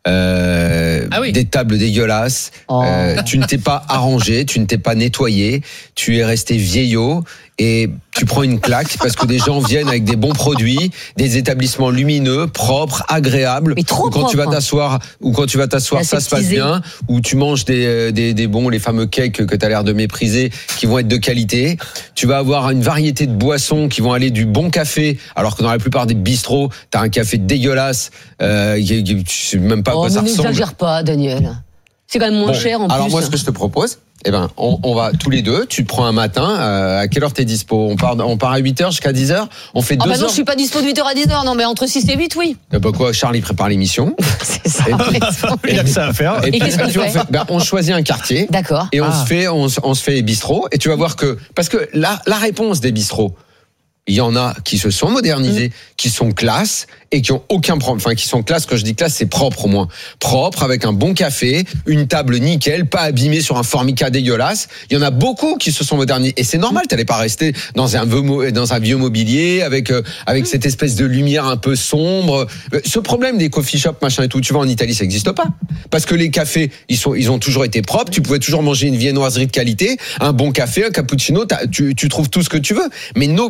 Des tables dégueulasses. Tu ne t'es pas arrangé, tu ne t'es pas nettoyé, tu es resté vieillot et tu prends une claque parce que des gens viennent avec des bons produits, des établissements lumineux, propres, agréables. Mais trop quand tu vas t'asseoir, ça se passe bien. Ou tu manges des bons, les fameux cakes que tu as l'air de mépriser, qui vont être de qualité. Tu vas avoir une variété de boissons qui vont aller du bon café, alors que dans la plupart des bistrots, t'as un café dégueulasse. Tu sais même pas à quoi ça ressemble. N'exagère pas, Daniel. C'est quand même moins cher en plus. Alors moi, ce que je te propose, on va tous les deux, tu te prends un matin, à quelle heure t'es dispo? On part à 8h jusqu'à 10h? On fait 2 heures? Non, je suis pas dispo de 8h à 10h, non, mais entre 6 et 8, oui. Charles, il prépare l'émission. C'est ça. Il y a que ça à faire. Et qu'est-ce qu'on fait? On choisit un quartier. D'accord. Et on se fait les bistrots. Et tu vas voir que, parce que la réponse des bistrots, il y en a qui se sont modernisés, qui sont classe et qui ont aucun problème. Enfin, qui sont classe, quand je dis classe, c'est propre au moins. Propre, avec un bon café, une table nickel, pas abîmée sur un formica dégueulasse. Il y en a beaucoup qui se sont modernisés. Et c'est normal, t'allais pas rester dans un vieux mobilier, avec cette espèce de lumière un peu sombre. Ce problème des coffee shops, machin et tout, tu vois, en Italie, ça n'existe pas. Parce que les cafés, ils ont toujours été propres. Tu pouvais toujours manger une viennoiserie de qualité, un bon café, un cappuccino, tu trouves tout ce que tu veux. Mais nos bistrots,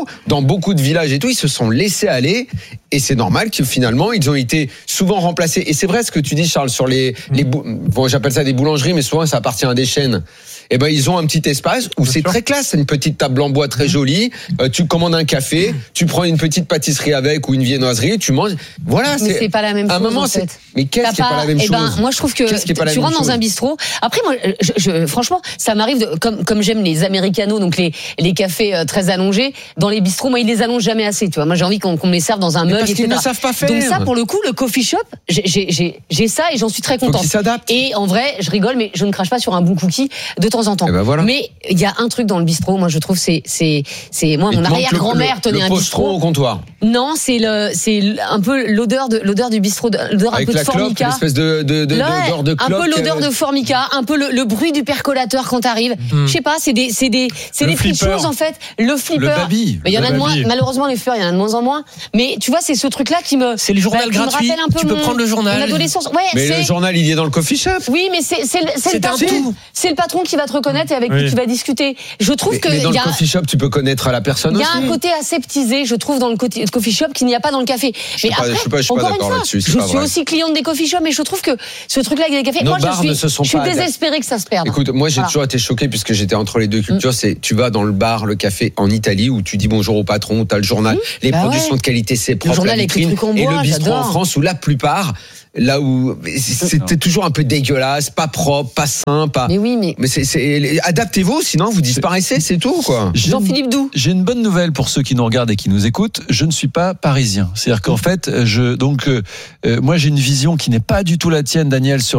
bistrots, dans beaucoup de villages et tout, ils se sont laissés aller. Et c'est normal que finalement, ils ont été souvent remplacés. Et c'est vrai ce que tu dis, Charles, sur bon, j'appelle ça des boulangeries, mais souvent ça appartient à des chaînes. Eh ben, ils ont un petit espace où c'est très classe. C'est une petite table en bois très jolie. Tu commandes un café, tu prends une petite pâtisserie avec ou une viennoiserie, tu manges. Voilà. Mais c'est pas la même chose. À un moment, en fait. Mais qu'est-ce qui est pas la même chose? Moi, je trouve que tu rentres dans un bistrot. Après, moi, franchement, ça m'arrive comme j'aime les americanos, donc les cafés très allongés. Dans les bistrots, moi, ils les allongent jamais assez. Tu vois, moi, j'ai envie qu'on me les serve dans un mug. Parce qu'ils ne savent pas faire. Donc ça, pour le coup, le coffee shop, j'ai ça et j'en suis très contente. Faut qu'ils s'adaptent. Et en vrai, je rigole, mais je ne crache pas sur un bon cookie de temps en temps. Voilà. Mais il y a un truc dans le bistrot, moi je trouve c'est moi mon arrière-grand-mère tenait un bistrot au comptoir. Non, c'est un peu l'odeur du bistrot, l'odeur un peu de formica. L'espèce d'odeur de clope. Un peu l'odeur de formica, un peu le bruit du percolateur quand t'arrives. Je sais pas, c'est des petites choses en fait. Le flipper. Le baby. Mais il y en a de moins, malheureusement les flippers, il y en a de moins en moins. Mais tu vois, c'est ce truc là qui me. C'est le journal gratuit. Tu peux prendre le journal. L'adolescence. Mais le journal, il est dans le coffee shop. Oui, mais c'est le patron. C'est le patron qui va te reconnaître et avec qui tu vas discuter. Je trouve que dans le coffee shop, tu peux connaître la personne aussi. Il y a un côté aseptisé, je trouve, dans le coffee shop qu'il n'y a pas dans le café. Mais après, je suis pas d'accord là-dessus. Je suis aussi cliente des coffee shops, mais je trouve que ce truc-là avec des cafés, moi, je suis désespérée que ça se perde. Écoute, moi, j'ai toujours été choqué puisque j'étais entre les deux cultures. C'est, tu vas dans le bar, le café en Italie où tu dis bonjour au patron, t'as le journal, les produits sont de qualité, c'est propre, la vitrine, et le bistrot en France où la plupart, là où c'était toujours un peu dégueulasse, pas propre, pas sain, pas. Mais oui, mais c'est adaptez-vous, sinon vous disparaissez, c'est tout quoi. Jean-Philippe Doux. J'ai une bonne nouvelle pour ceux qui nous regardent et qui nous écoutent. Je ne suis pas parisien. C'est-à-dire qu'en fait, moi j'ai une vision qui n'est pas du tout la tienne, Daniel, sur